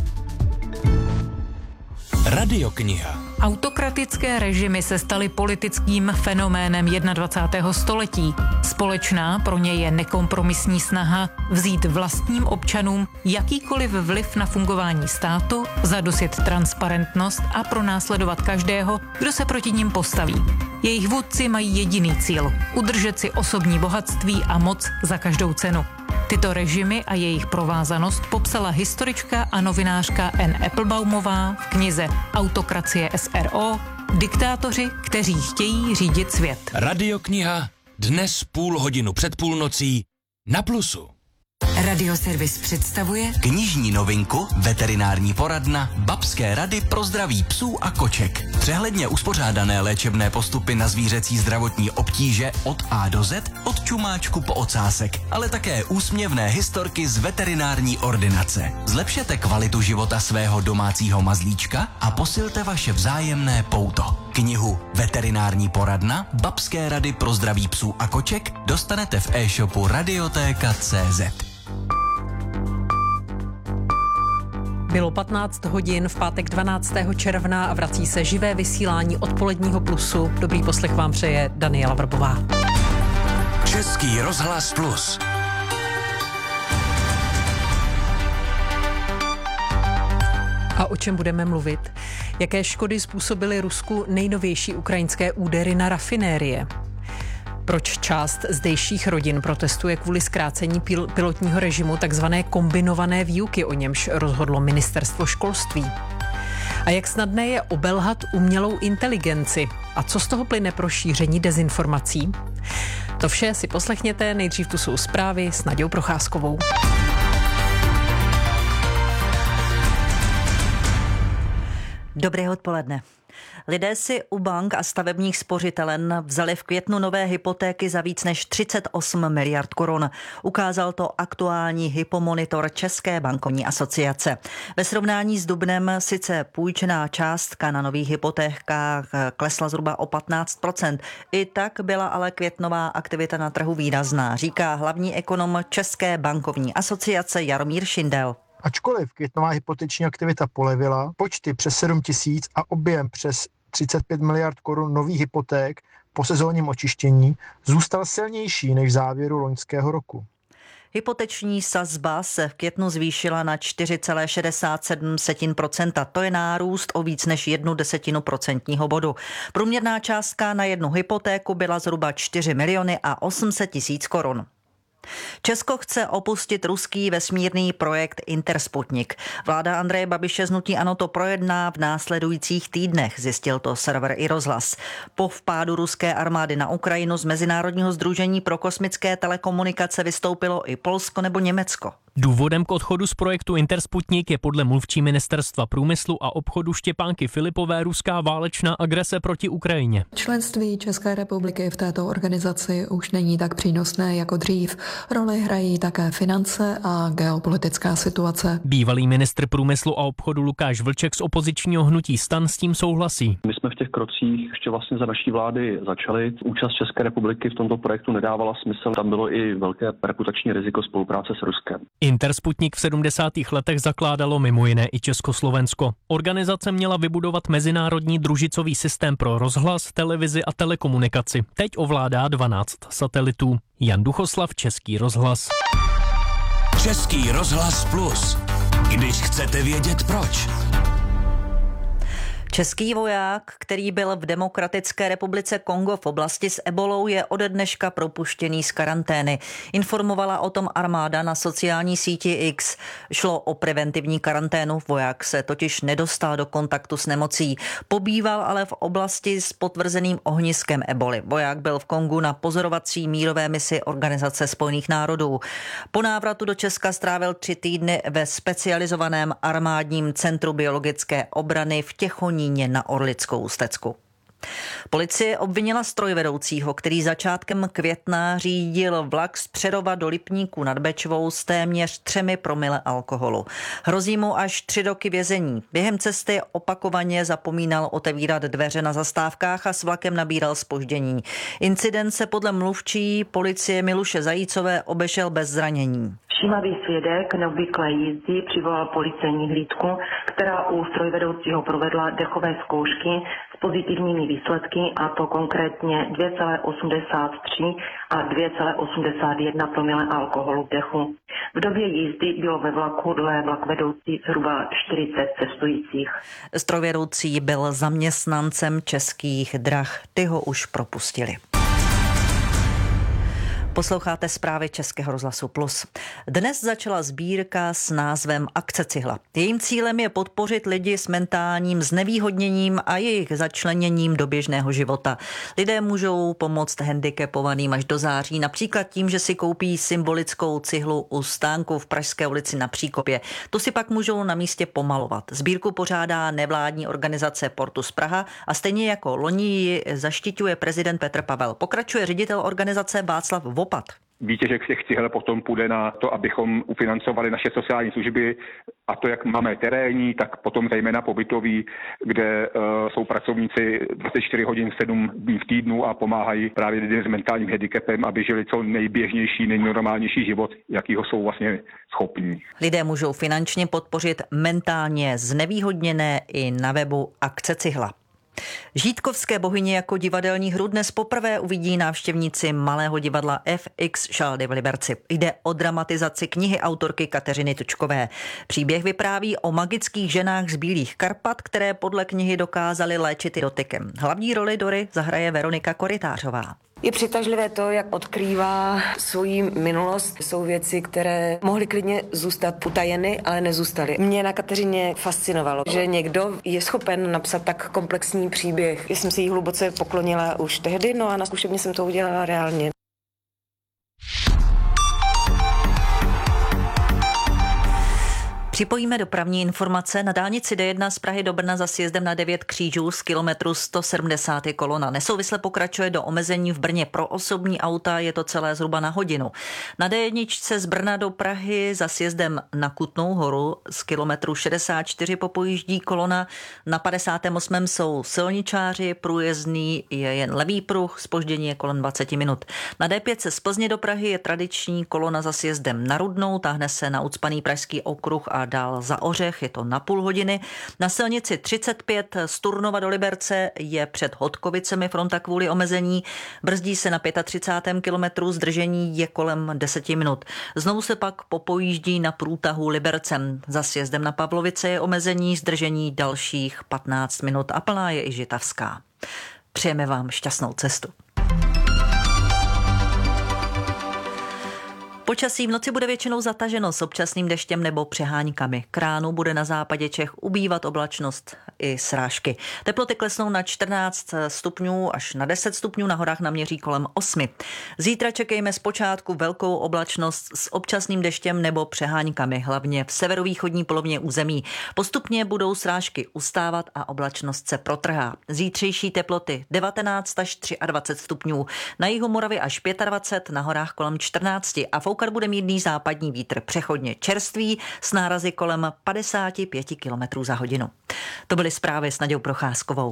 Radiokniha. Autokratické režimy se staly politickým fenoménem 21. století. Společná pro ně je nekompromisní snaha vzít vlastním občanům jakýkoliv vliv na fungování státu, zadusit transparentnost a pronásledovat každého, kdo se proti nim postaví. Jejich vůdci mají jediný cíl – udržet si osobní bohatství a moc za každou cenu. Tyto režimy a jejich provázanost popsala historička a novinářka Anne Appelbaumová v knize Autokracie SRO – Diktátoři, kteří chtějí řídit svět. Radiokniha dnes 0,5 před půlnocí na Plusu. Radioservis představuje knižní novinku Veterinární poradna Babské rady pro zdraví psů a koček. Přehledně uspořádané léčebné postupy na zvířecí zdravotní obtíže od A do Z, od čumáčku po ocásek, ale také úsměvné historky z veterinární ordinace. Zlepšete kvalitu života svého domácího mazlíčka a posilte vaše vzájemné pouto. Knihu Veterinární poradna Babské rady pro zdraví psů a koček dostanete v e-shopu Radiotéka.cz. Bylo 15 hodin v pátek 12. června a vrací se živé vysílání odpoledního Plusu. Dobrý poslech vám přeje Daniela Vrbová. Český rozhlas Plus. A o čem budeme mluvit? Jaké škody způsobily Rusku nejnovější ukrajinské údery na rafinérie? Proč část zdejších rodin protestuje kvůli zkrácení pilotního režimu takzvané kombinované výuky, o němž rozhodlo ministerstvo školství. A jak snadné je obelhat umělou inteligenci? A co z toho plyne pro šíření dezinformací? To vše si poslechněte, nejdřív tu jsou zprávy s Nadějou Procházkovou. Dobré odpoledne. Lidé si u bank a stavebních spořitelen vzali v květnu nové hypotéky za víc než 38 miliard korun. Ukázal to aktuální hypomonitor České bankovní asociace. Ve srovnání s dubnem sice půjčená částka na nových hypotékách klesla zhruba o 15%. I tak byla ale květnová aktivita na trhu výrazná, říká hlavní ekonom České bankovní asociace Jaromír Šindel. Ačkoliv květnová hypoteční aktivita polevila, počty přes 7 000 a objem přes 35 miliard korun nových hypoték po sezónním očištění zůstal silnější než v závěru loňského roku. Hypoteční sazba se v květnu zvýšila na 4,67%. To je nárůst o víc než 0,1 procentního bodu. Průměrná částka na jednu hypotéku byla zhruba 4 800 000 korun. Česko chce opustit ruský vesmírný projekt Intersputnik. Vláda Andreje Babiše z hnutí ANO to projedná v následujících týdnech, zjistil to server iRozhlas. Po vpádu ruské armády na Ukrajinu z Mezinárodního sdružení pro kosmické telekomunikace vystoupilo i Polsko nebo Německo. Důvodem k odchodu z projektu Intersputnik je podle mluvčí ministerstva průmyslu a obchodu Štěpánky Filipové ruská válečná agrese proti Ukrajině. Členství České republiky v této organizaci už není tak přínosné jako dřív. Roli hrají také finance a geopolitická situace. Bývalý ministr průmyslu a obchodu Lukáš Vlček z opozičního hnutí STAN s tím souhlasí. My jsme v těch krocích ještě vlastně za naší vlády začali. Účast České republiky v tomto projektu nedávala smysl. Tam bylo i velké reputační riziko spolupráce s Ruskem. Intersputnik v 70. letech zakládalo mimo jiné i Československo. Organizace měla vybudovat mezinárodní družicový systém pro rozhlas, televizi a telekomunikaci. Teď ovládá 12 satelitů. Jan Duchoslav, Český rozhlas. Český rozhlas Plus. Když chcete vědět proč. Český voják, který byl v Demokratické republice Kongo v oblasti s ebolou, je ode dneška propuštěný z karantény. Informovala o tom armáda na sociální síti X. Šlo o preventivní karanténu, voják se totiž nedostal do kontaktu s nemocí. Pobýval ale v oblasti s potvrzeným ohniskem eboli. Voják byl v Kongu na pozorovací mírové misi Organizace spojených národů. Po návratu do Česka strávil 3 týdny ve specializovaném armádním centru biologické obrany v Těchoníně na Orlickou Stecku. Policie obvinila strojvedoucího, který začátkem května řídil vlak z Přerova do Lipníku nad Bečvou s téměř 3 promile alkoholu. Hrozí mu až 3 roky vězení. Během cesty opakovaně zapomínal otevírat dveře na zastávkách a s vlakem nabíral zpoždění. Incident se podle mluvčí policie Miluše Zajícové obešel bez zranění. Všímavý svědek neobvyklé jízdy přivolal policejní hlídku, která u strojvedoucího provedla dechové zkoušky s pozitivními výsledky, a to konkrétně 2,83 a 2,81 promile alkoholu v dechu. V době jízdy bylo ve vlaku dle vlakvedoucí zhruba 40 cestujících. Strojvedoucí byl zaměstnancem Českých drah, ty ho už propustili. Posloucháte zprávy Českého rozhlasu Plus. Dnes začala sbírka s názvem Akce Cihla. Jejím cílem je podpořit lidi s mentálním znevýhodněním a jejich začleněním do běžného života. Lidé můžou pomoct handicapovaným až do září, například tím, že si koupí symbolickou cihlu u stánku v Pražské ulici na Příkopě. To si pak můžou na místě pomalovat. Sbírku pořádá nevládní organizace Portus Praha a stejně jako loni ji zaštiťuje prezident Petr Pavel. Pokračuje ředitel organizace Václav Vopat. Výtěžek těch cihel potom půjde na to, abychom ufinancovali naše sociální služby, a to jak máme terénní, tak potom zejména pobytový, kde jsou pracovníci 24 hodin 7 dní v týdnu a pomáhají právě lidem s mentálním handicapem, aby žili co nejběžnější, nejnormálnější život, jakýho jsou vlastně schopní. Lidé můžou finančně podpořit mentálně znevýhodněné i na webu Akce Cihla. Žítkovské bohyně jako divadelní hru dnes poprvé uvidí návštěvníci Malého divadla FX Šaldy v Liberci. Jde o dramatizaci knihy autorky Kateřiny Tučkové. Příběh vypráví o magických ženách z Bílých Karpat, které podle knihy dokázaly léčit i dotykem. Hlavní roli Dory zahraje Veronika Korytářová. Je přitažlivé to, jak odkrývá svoji minulost. Jsou věci, které mohly klidně zůstat utajeny, ale nezůstaly. Mě na Kateřině fascinovalo, že někdo je schopen napsat tak komplexní příběh. Já jsem si jí hluboce poklonila už tehdy, no a na zkušebně jsem to udělala reálně. Připojíme dopravní informace. Na dálnici D1 z Prahy do Brna za sjezdem na 9 křížů z kilometru 170 je kolona. Nesouvisle pokračuje do omezení v Brně pro osobní auta, je to celé zhruba na hodinu. Na D1 z Brna do Prahy za sjezdem na Kutnou Horu z kilometru 64 popojíždí kolona. Na 58. jsou silničáři, průjezdný je jen levý pruh, zpoždění je kolem 20 minut. Na D5 z Plzně do Prahy je tradiční kolona za sjezdem na Rudnou, táhne se na ucpaný Pražský okruh a dál za Ořech, je to na půl hodiny. Na silnici 35 z Turnova do Liberce je před Hodkovicemi fronta kvůli omezení. Brzdí se na 35. kilometru, zdržení je kolem 10 minut. Znovu se pak popojíždí na průtahu Libercem. Za sjezdem na Pavlovice je omezení, zdržení dalších 15 minut a plná je i Žitavská. Přejeme vám šťastnou cestu. Počasí v noci bude většinou zataženo s občasným deštěm nebo přeháňkami. K ránu bude na západě Čech ubývat oblačnost i srážky. Teploty klesnou na 14 stupňů až na 10 stupňů, na horách naměří kolem 8. Zítra čekejme zpočátku velkou oblačnost s občasným deštěm nebo přeháňkami, hlavně v severovýchodní polovině území. Postupně budou srážky ustávat a oblačnost se protrhá. Zítřejší teploty 19 až 23 stupňů, na jihu Moravy až 25, na horách kolem 14 a foukat bude mírný západní vítr, přechodně čerstvý s nárazy kolem 55 km za hodinu. To byly zprávy s Nadějou Procházkovou.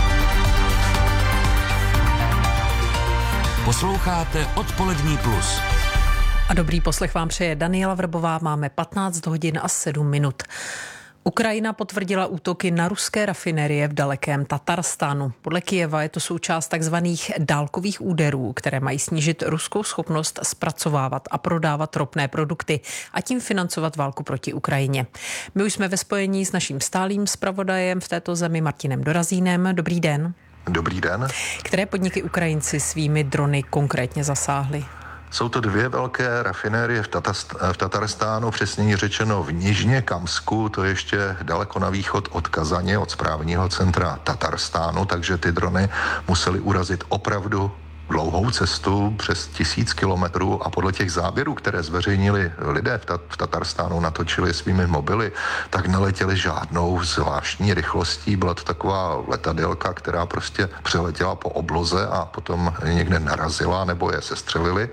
Posloucháte Odpolední plus. A dobrý poslech vám přeje Daniela Vrbová, máme 15 hodin a 7 minut. Ukrajina potvrdila útoky na ruské rafinérie v dalekém Tatarstánu. Podle Kyjeva je to součást takzvaných dálkových úderů, které mají snížit ruskou schopnost zpracovávat a prodávat ropné produkty a tím financovat válku proti Ukrajině. My už jsme ve spojení s naším stálým zpravodajem v této zemi Martinem Dorazínem. Dobrý den. Dobrý den. Které podniky Ukrajinci svými drony konkrétně zasáhli? Jsou to dvě velké rafinérie v Tatarstánu, přesněji řečeno v Nižně Kamsku, to je ještě daleko na východ od Kazaně, od správního centra Tatarstánu, takže ty drony musely urazit opravdu dlouhou cestu přes 1000 kilometrů a podle těch záběrů, které zveřejnili lidé v Tatarstánu, natočili svými mobily, tak neletěli žádnou zvláštní rychlostí. Byla to taková letadélka, která prostě přeletěla po obloze a potom někde narazila nebo je sestřelili.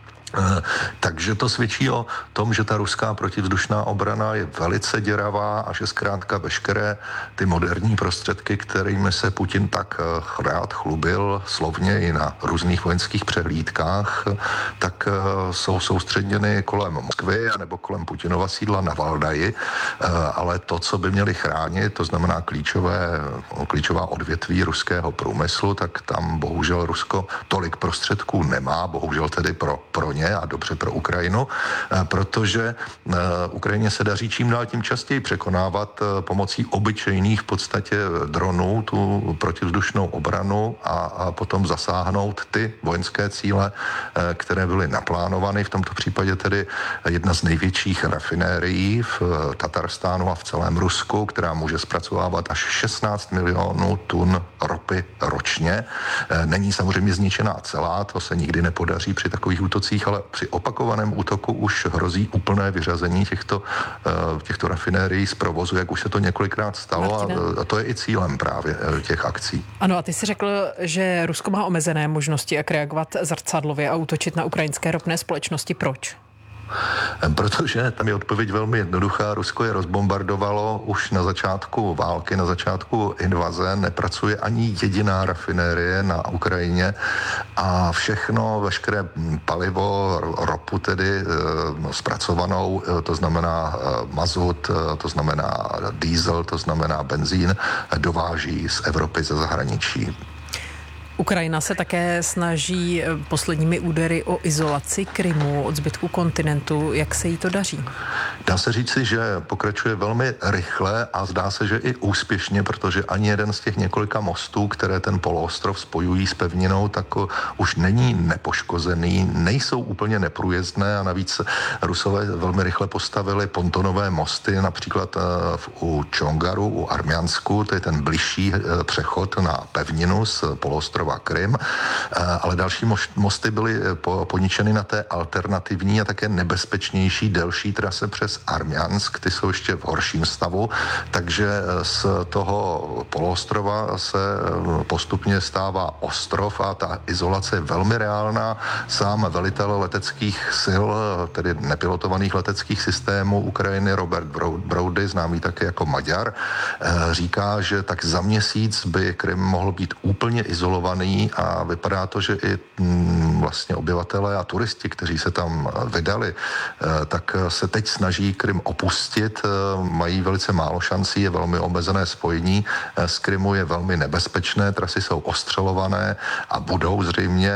Takže to svědčí o tom, že ta ruská protivzdušná obrana je velice děravá a že zkrátka veškeré ty moderní prostředky, kterými se Putin tak rád chlubil slovně i na různých vojenských přehlídkách, tak jsou soustředěny kolem Moskvy nebo kolem Putinova sídla na Valdaji, ale to, co by měli chránit, to znamená klíčová odvětví ruského průmyslu, tak tam bohužel Rusko tolik prostředků nemá, bohužel tedy pro ně a dobře pro Ukrajinu, protože Ukrajině se daří čím dál tím častěji překonávat pomocí obyčejných v podstatě dronů tu protivzdušnou obranu a potom zasáhnout ty vojenské cíle, které byly naplánovány. V tomto případě tedy jedna z největších rafinérií v Tatarstánu a v celém Rusku, která může zpracovávat až 16 milionů tun ropy ročně. Není samozřejmě zničená celá, to se nikdy nepodaří při takových útocích, ale při opakovaném útoku už hrozí úplné vyřazení těchto rafinérií z provozu, jak už se to několikrát stalo, a to je i cílem právě těch akcí. Ano, a ty jsi řekl, že Rusko má omezené možnosti, jak reagovat zrcadlově a útočit na ukrajinské ropné společnosti. Proč? Protože tam je odpověď velmi jednoduchá. Rusko je rozbombardovalo už na začátku války, na začátku invaze. Nepracuje ani jediná rafinérie na Ukrajině a veškeré palivo, ropu tedy zpracovanou, to znamená mazut, to znamená diesel, to znamená benzín, dováží z Evropy, ze zahraničí. Ukrajina se také snaží posledními údery o izolaci Krymu od zbytku kontinentu. Jak se jí to daří? Dá se říci, že pokračuje velmi rychle a zdá se, že i úspěšně, protože ani jeden z těch několika mostů, které ten poloostrov spojují s pevninou, tak už není nepoškozený, nejsou úplně neprůjezdné a navíc Rusové velmi rychle postavili pontonové mosty, například u Čongaru, u Armjansku, to je ten bližší přechod na pevninu z poloostrova Krym, ale další mosty byly poničeny na té alternativní a také nebezpečnější delší trase přes Armjansk, ty jsou ještě v horším stavu, takže z toho poloostrova se postupně stává ostrov a ta izolace je velmi reálná. Sám velitel leteckých sil, tedy nepilotovaných leteckých systémů Ukrajiny, Robert Broudy, známý také jako Maďar, říká, že tak za měsíc by Krym mohl být úplně izolovaný a vypadá to, že i vlastně obyvatelé a turisti, kteří se tam vydali, tak se teď snaží Krym opustit, mají velice málo šancí, je velmi omezené spojení z Krymu, je velmi nebezpečné, trasy jsou ostřelované a budou zřejmě,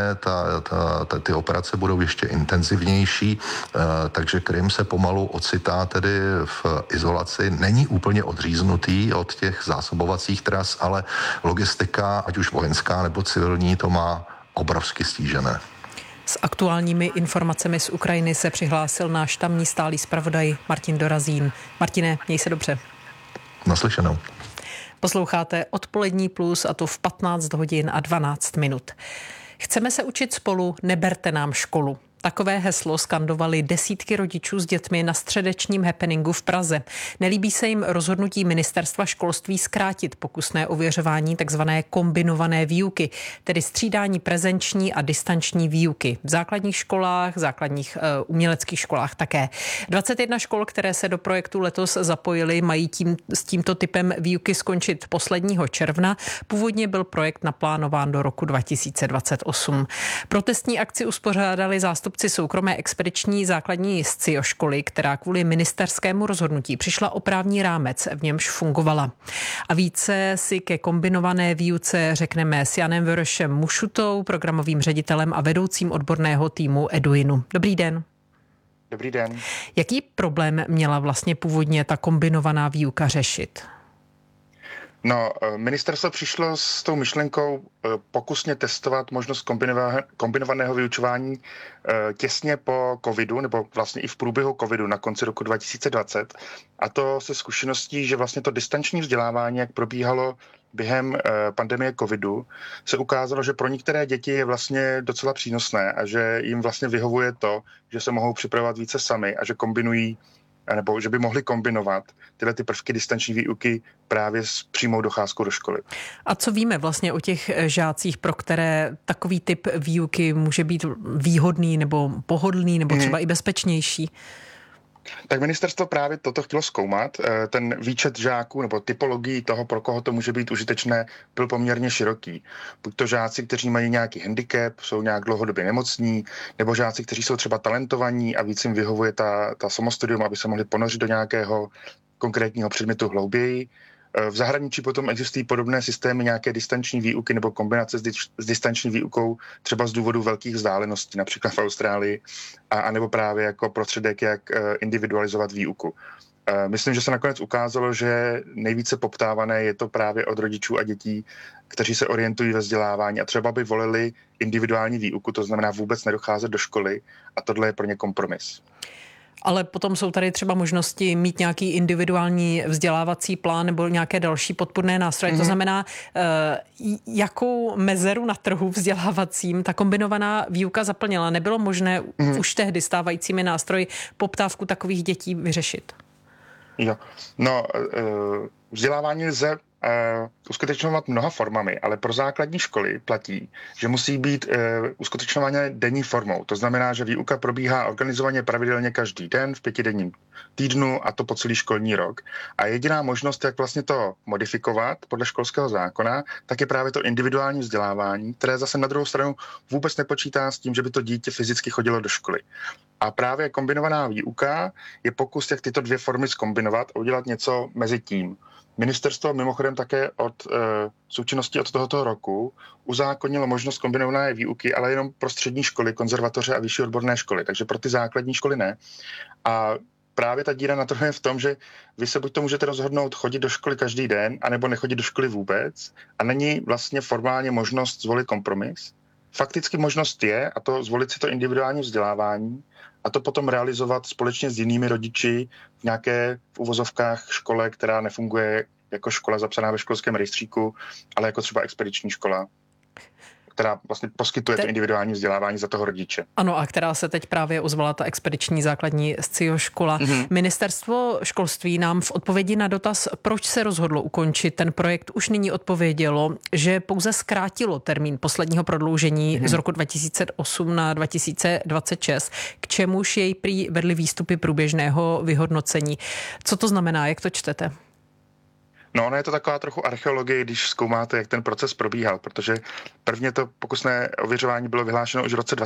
ty operace budou ještě intenzivnější, takže Krym se pomalu ocitá tedy v izolaci, není úplně odříznutý od těch zásobovacích tras, ale logistika, ať už vojenská nebo civilní, to má obrovsky stížené. S aktuálními informacemi z Ukrajiny se přihlásil náš tamní stálý zpravodaj Martin Dorazín. Martine, měj se dobře. Naslyšenou. Posloucháte Odpolední plus a to v 15 hodin a 12 minut. Chceme se učit spolu, neberte nám školu. Takové heslo skandovali desítky rodičů s dětmi na středečním happeningu v Praze. Nelíbí se jim rozhodnutí ministerstva školství zkrátit pokusné ověřování takzvané kombinované výuky, tedy střídání prezenční a distanční výuky. V základních školách, základních uměleckých školách také. 21 škol, které se do projektu letos zapojily, mají s tímto typem výuky skončit posledního června. Původně byl projekt naplánován do roku 2028. Protestní akci uspořádali zástupci soukromé expediční základní scioškoly, která kvůli ministerskému rozhodnutí přišla o právní rámec, v němž fungovala. A více si ke kombinované výuce řekneme s Janem Vorošem Mušutou, programovým ředitelem a vedoucím odborného týmu Eduinu. Dobrý den. Dobrý den. Jaký problém měla vlastně původně ta kombinovaná výuka řešit? No, ministerstvo přišlo s tou myšlenkou pokusně testovat možnost kombinovaného vyučování těsně po covidu, nebo vlastně i v průběhu covidu na konci roku 2020. A to se zkušeností, že vlastně to distanční vzdělávání, jak probíhalo během pandemie covidu, se ukázalo, že pro některé děti je vlastně docela přínosné a že jim vlastně vyhovuje to, že se mohou připravovat více sami a že kombinují nebo že by mohli kombinovat tyhle ty prvky distanční výuky právě s přímou docházkou do školy. A co víme vlastně o těch žácích, pro které takový typ výuky může být výhodný nebo pohodlný nebo třeba i bezpečnější? Tak ministerstvo právě toto chtělo zkoumat. Ten výčet žáků nebo typologii toho, pro koho to může být užitečné, byl poměrně široký. Buď to žáci, kteří mají nějaký handicap, jsou nějak dlouhodobě nemocní, nebo žáci, kteří jsou třeba talentovaní a víc jim vyhovuje ta samostudium, aby se mohli ponořit do nějakého konkrétního předmětu hlouběji. V zahraničí potom existují podobné systémy nějaké distanční výuky nebo kombinace s distanční výukou třeba z důvodu velkých vzdáleností, například v Austrálii, a nebo právě jako prostředek, jak individualizovat výuku. Myslím, že se nakonec ukázalo, že nejvíce poptávané je to právě od rodičů a dětí, kteří se orientují ve vzdělávání a třeba by volili individuální výuku, to znamená vůbec nedocházet do školy, a tohle je pro ně kompromis. Ale potom jsou tady třeba možnosti mít nějaký individuální vzdělávací plán nebo nějaké další podpůrné nástroje. To znamená, jakou mezeru na trhu vzdělávacím ta kombinovaná výuka zaplnila. Nebylo možné už tehdy stávajícími nástroji poptávku takových dětí vyřešit? Jo, no vzdělávání lze uskutečňovat mnoha formami, ale pro základní školy platí, že musí být uskutečňovány denní formou. To znamená, že výuka probíhá organizovaně pravidelně každý den v 5denním týdnu a to po celý školní rok. A jediná možnost, jak vlastně to modifikovat podle školského zákona, tak je právě to individuální vzdělávání, které zase na druhou stranu vůbec nepočítá s tím, že by to dítě fyzicky chodilo do školy. A právě kombinovaná výuka je pokus, jak tyto dvě formy zkombinovat a udělat něco mezi tím. Ministerstvo mimochodem také od součinnosti od tohoto roku uzákonilo možnost kombinované výuky, ale jenom pro střední školy, konzervatoře a vyšší odborné školy, takže pro ty základní školy ne. A právě ta díra na trhu je v tom, že vy se buď to můžete rozhodnout chodit do školy každý den, anebo nechodit do školy vůbec a není vlastně formálně možnost zvolit kompromis. Fakticky možnost je, a to zvolit si to individuální vzdělávání a to potom realizovat společně s jinými rodiči v nějaké v uvozovkách škole, která nefunguje jako škola zapsaná ve školském rejstříku, ale jako třeba expediční škola, která vlastně poskytuje to individuální vzdělávání za toho rodiče. Ano, a která se teď právě ozvala ta expediční základní SCIO škola. Ministerstvo školství nám v odpovědi na dotaz, proč se rozhodlo ukončit ten projekt, už nyní odpovědělo, že pouze zkrátilo termín posledního prodloužení z roku 2008 na 2026, k čemuž jej prý vedly výstupy průběžného vyhodnocení. Co to znamená, jak to čtete? No, ono je to taková trochu archeologie, když zkoumáte, jak ten proces probíhal, protože prvně to pokusné ověřování bylo vyhlášeno už v roce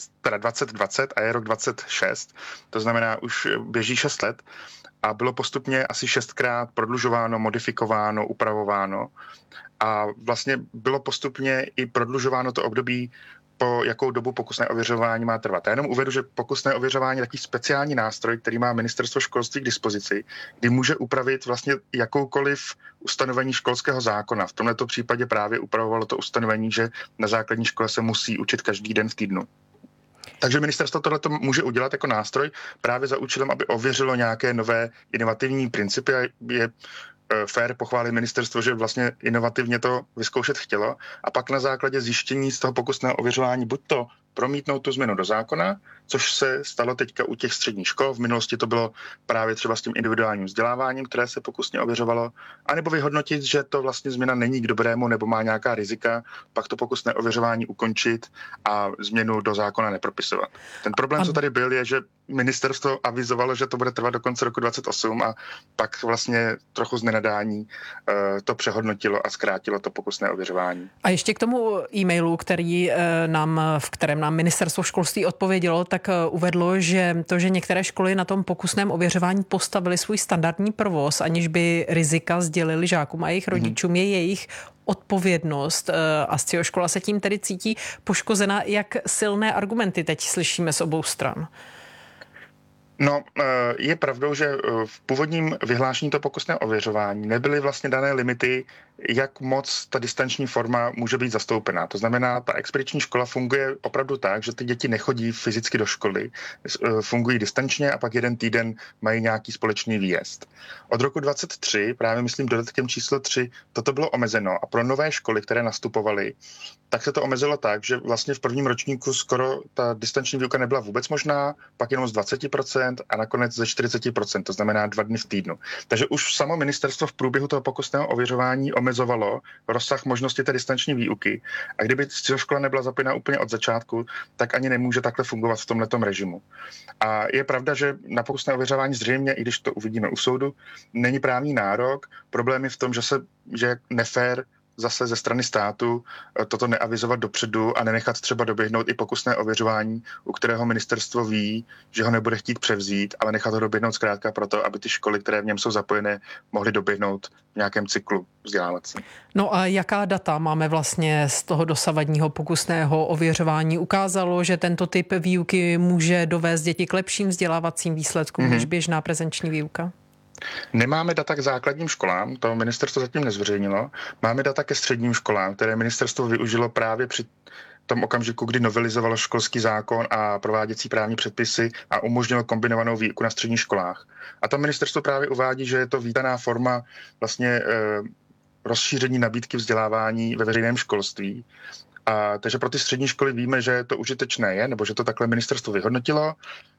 2020 a je rok 26, to znamená už běží 6 let a bylo postupně asi 6krát prodlužováno, modifikováno, upravováno a vlastně bylo postupně i prodlužováno to období, po jakou dobu pokusné ověřování má trvat. Já jenom uvedu, že pokusné ověřování je takový speciální nástroj, který má ministerstvo školství k dispozici, kdy může upravit vlastně jakoukoliv ustanovení školského zákona. V tomto případě právě upravovalo to ustanovení, že na základní škole se musí učit každý den v týdnu. Takže ministerstvo tohleto může udělat jako nástroj právě za účelem, aby ověřilo nějaké nové inovativní principy a je fér pochválit ministerstvo, že vlastně inovativně to vyzkoušet chtělo a pak na základě zjištění z toho pokusného ověřování buď to promítnout tu změnu do zákona, což se stalo teďka u těch středních škol. V minulosti to bylo právě třeba s tím individuálním vzděláváním, které se pokusně ověřovalo, anebo vyhodnotit, že to vlastně změna není k dobrému nebo má nějaká rizika, pak to pokusné ověřování ukončit a změnu do zákona nepropisovat. Ten problém, co tady byl, je, že ministerstvo avizovalo, že to bude trvat do konce roku 2028 a pak vlastně trochu z nenadání to přehodnotilo a zkrátilo to pokusné ověřování. A ještě k tomu e-mailu, v kterém nám ministerstvo školství odpovědělo, tak uvedlo, že to, že některé školy na tom pokusném ověřování postavili svůj standardní provoz, aniž by rizika sdělili žákům a jejich rodičům, je jejich odpovědnost a SCIO škola se tím tedy cítí poškozena. Jak silné argumenty teď slyšíme z obou stran? No, je pravdou, že v původním vyhlášení to pokusné ověřování nebyly vlastně dané limity, jak moc ta distanční forma může být zastoupená. To znamená, ta expediční škola funguje opravdu tak, že ty děti nechodí fyzicky do školy, fungují distančně a pak jeden týden mají nějaký společný výjezd. Od roku 2023, právě myslím dodatkem číslo 3, toto bylo omezeno a pro nové školy, které nastupovaly, tak se to omezilo tak, že vlastně v prvním ročníku skoro ta distanční výuka nebyla vůbec možná, pak jenom z 20% a nakonec ze 40%, to znamená 2 dny v týdnu. Takže už samo ministerstvo v průběhu toho pokusného ověřování omezovalo rozsah možnosti té distanční výuky a kdyby škola nebyla zapojena úplně od začátku, tak ani nemůže takhle fungovat v tomhletom režimu. A je pravda, že na pokusné ověřování zřejmě, i když to uvidíme u soudu, není právní nárok. Problém je v tom, že je nefér zase ze strany státu toto neavizovat dopředu a nenechat třeba doběhnout i pokusné ověřování, u kterého ministerstvo ví, že ho nebude chtít převzít, ale nechat ho doběhnout zkrátka proto, aby ty školy, které v něm jsou zapojené, mohly doběhnout v nějakém cyklu vzdělávacím. No a jaká data máme vlastně z toho dosavadního pokusného ověřování? Ukázalo, že tento typ výuky může dovést děti k lepším vzdělávacím výsledkům než běžná prezenční výuka? Nemáme data k základním školám, to ministerstvo zatím nezveřejnilo. Máme data ke středním školám, které ministerstvo využilo právě při tom okamžiku, kdy novelizovalo školský zákon a prováděcí právní předpisy a umožnilo kombinovanou výuku na středních školách. A tam ministerstvo právě uvádí, že je to vítaná forma vlastně rozšíření nabídky vzdělávání ve veřejném školství. Takže pro ty střední školy víme, že to užitečné je, nebo že to takhle ministerstvo vyhodnotilo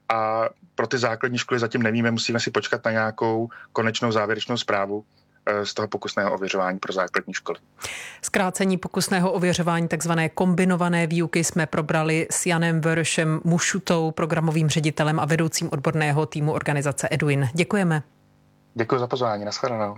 a pro ty základní školy zatím nevíme, musíme si počkat na nějakou konečnou závěrečnou zprávu z toho pokusného ověřování pro základní školy. Zkrácení pokusného ověřování takzvané kombinované výuky jsme probrali s Janem Vöršem Mušutou, programovým ředitelem a vedoucím odborného týmu organizace Edwin. Děkujeme. Děkuji za pozvání, nashledanou.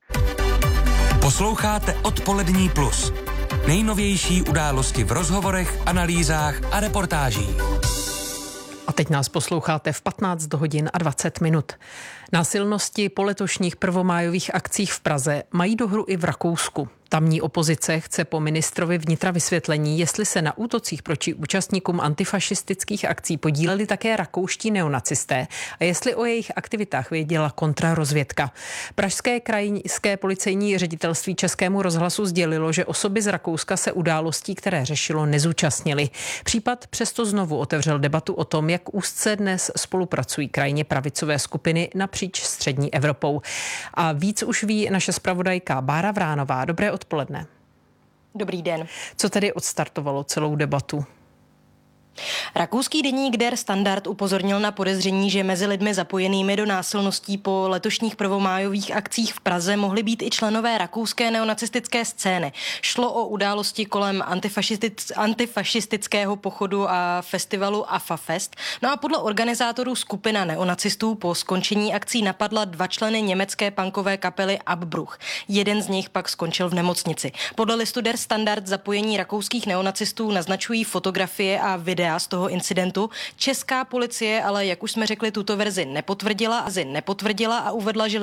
Posloucháte Odpolední plus. Nejnovější události v rozhovorech, analýzách a reportážích. A teď nás posloucháte v 15 hodin a 20 minut. Násilnosti po letošních prvomájových akcích v Praze mají dohru i v Rakousku. Tamní opozice chce po ministrovi vnitra vysvětlení, jestli se na útocích proti účastníkům antifašistických akcí podíleli také rakouští neonacisté a jestli o jejich aktivitách věděla kontrarozvědka. Pražské krajské policejní ředitelství Českému rozhlasu sdělilo, že osoby z Rakouska se událostí, které řešilo, nezúčastnily. Případ přesto znovu otevřel debatu o tom, jak úzce dnes spolupracují krajně pravicové skupiny napříč střední Evropou. A víc už ví naše zpravodajka Bára Vránová. Dobré odpoledne. Dobrý den. Co tedy odstartovalo celou debatu? Rakouský deník Der Standard upozornil na podezření, že mezi lidmi zapojenými do násilností po letošních prvomájových akcích v Praze mohli být i členové rakouské neonacistické scény. Šlo o události kolem antifašistického pochodu a festivalu AFA Fest. No a podle organizátorů skupina neonacistů po skončení akcí napadla 2 členy německé punkové kapely Abbruch. Jeden z nich pak skončil v nemocnici. Podle listu Der Standard zapojení rakouských neonacistů naznačují fotografie a videa z toho incidentu. Česká policie ale, jak už jsme řekli, tuto verzi nepotvrdila a uvedla, že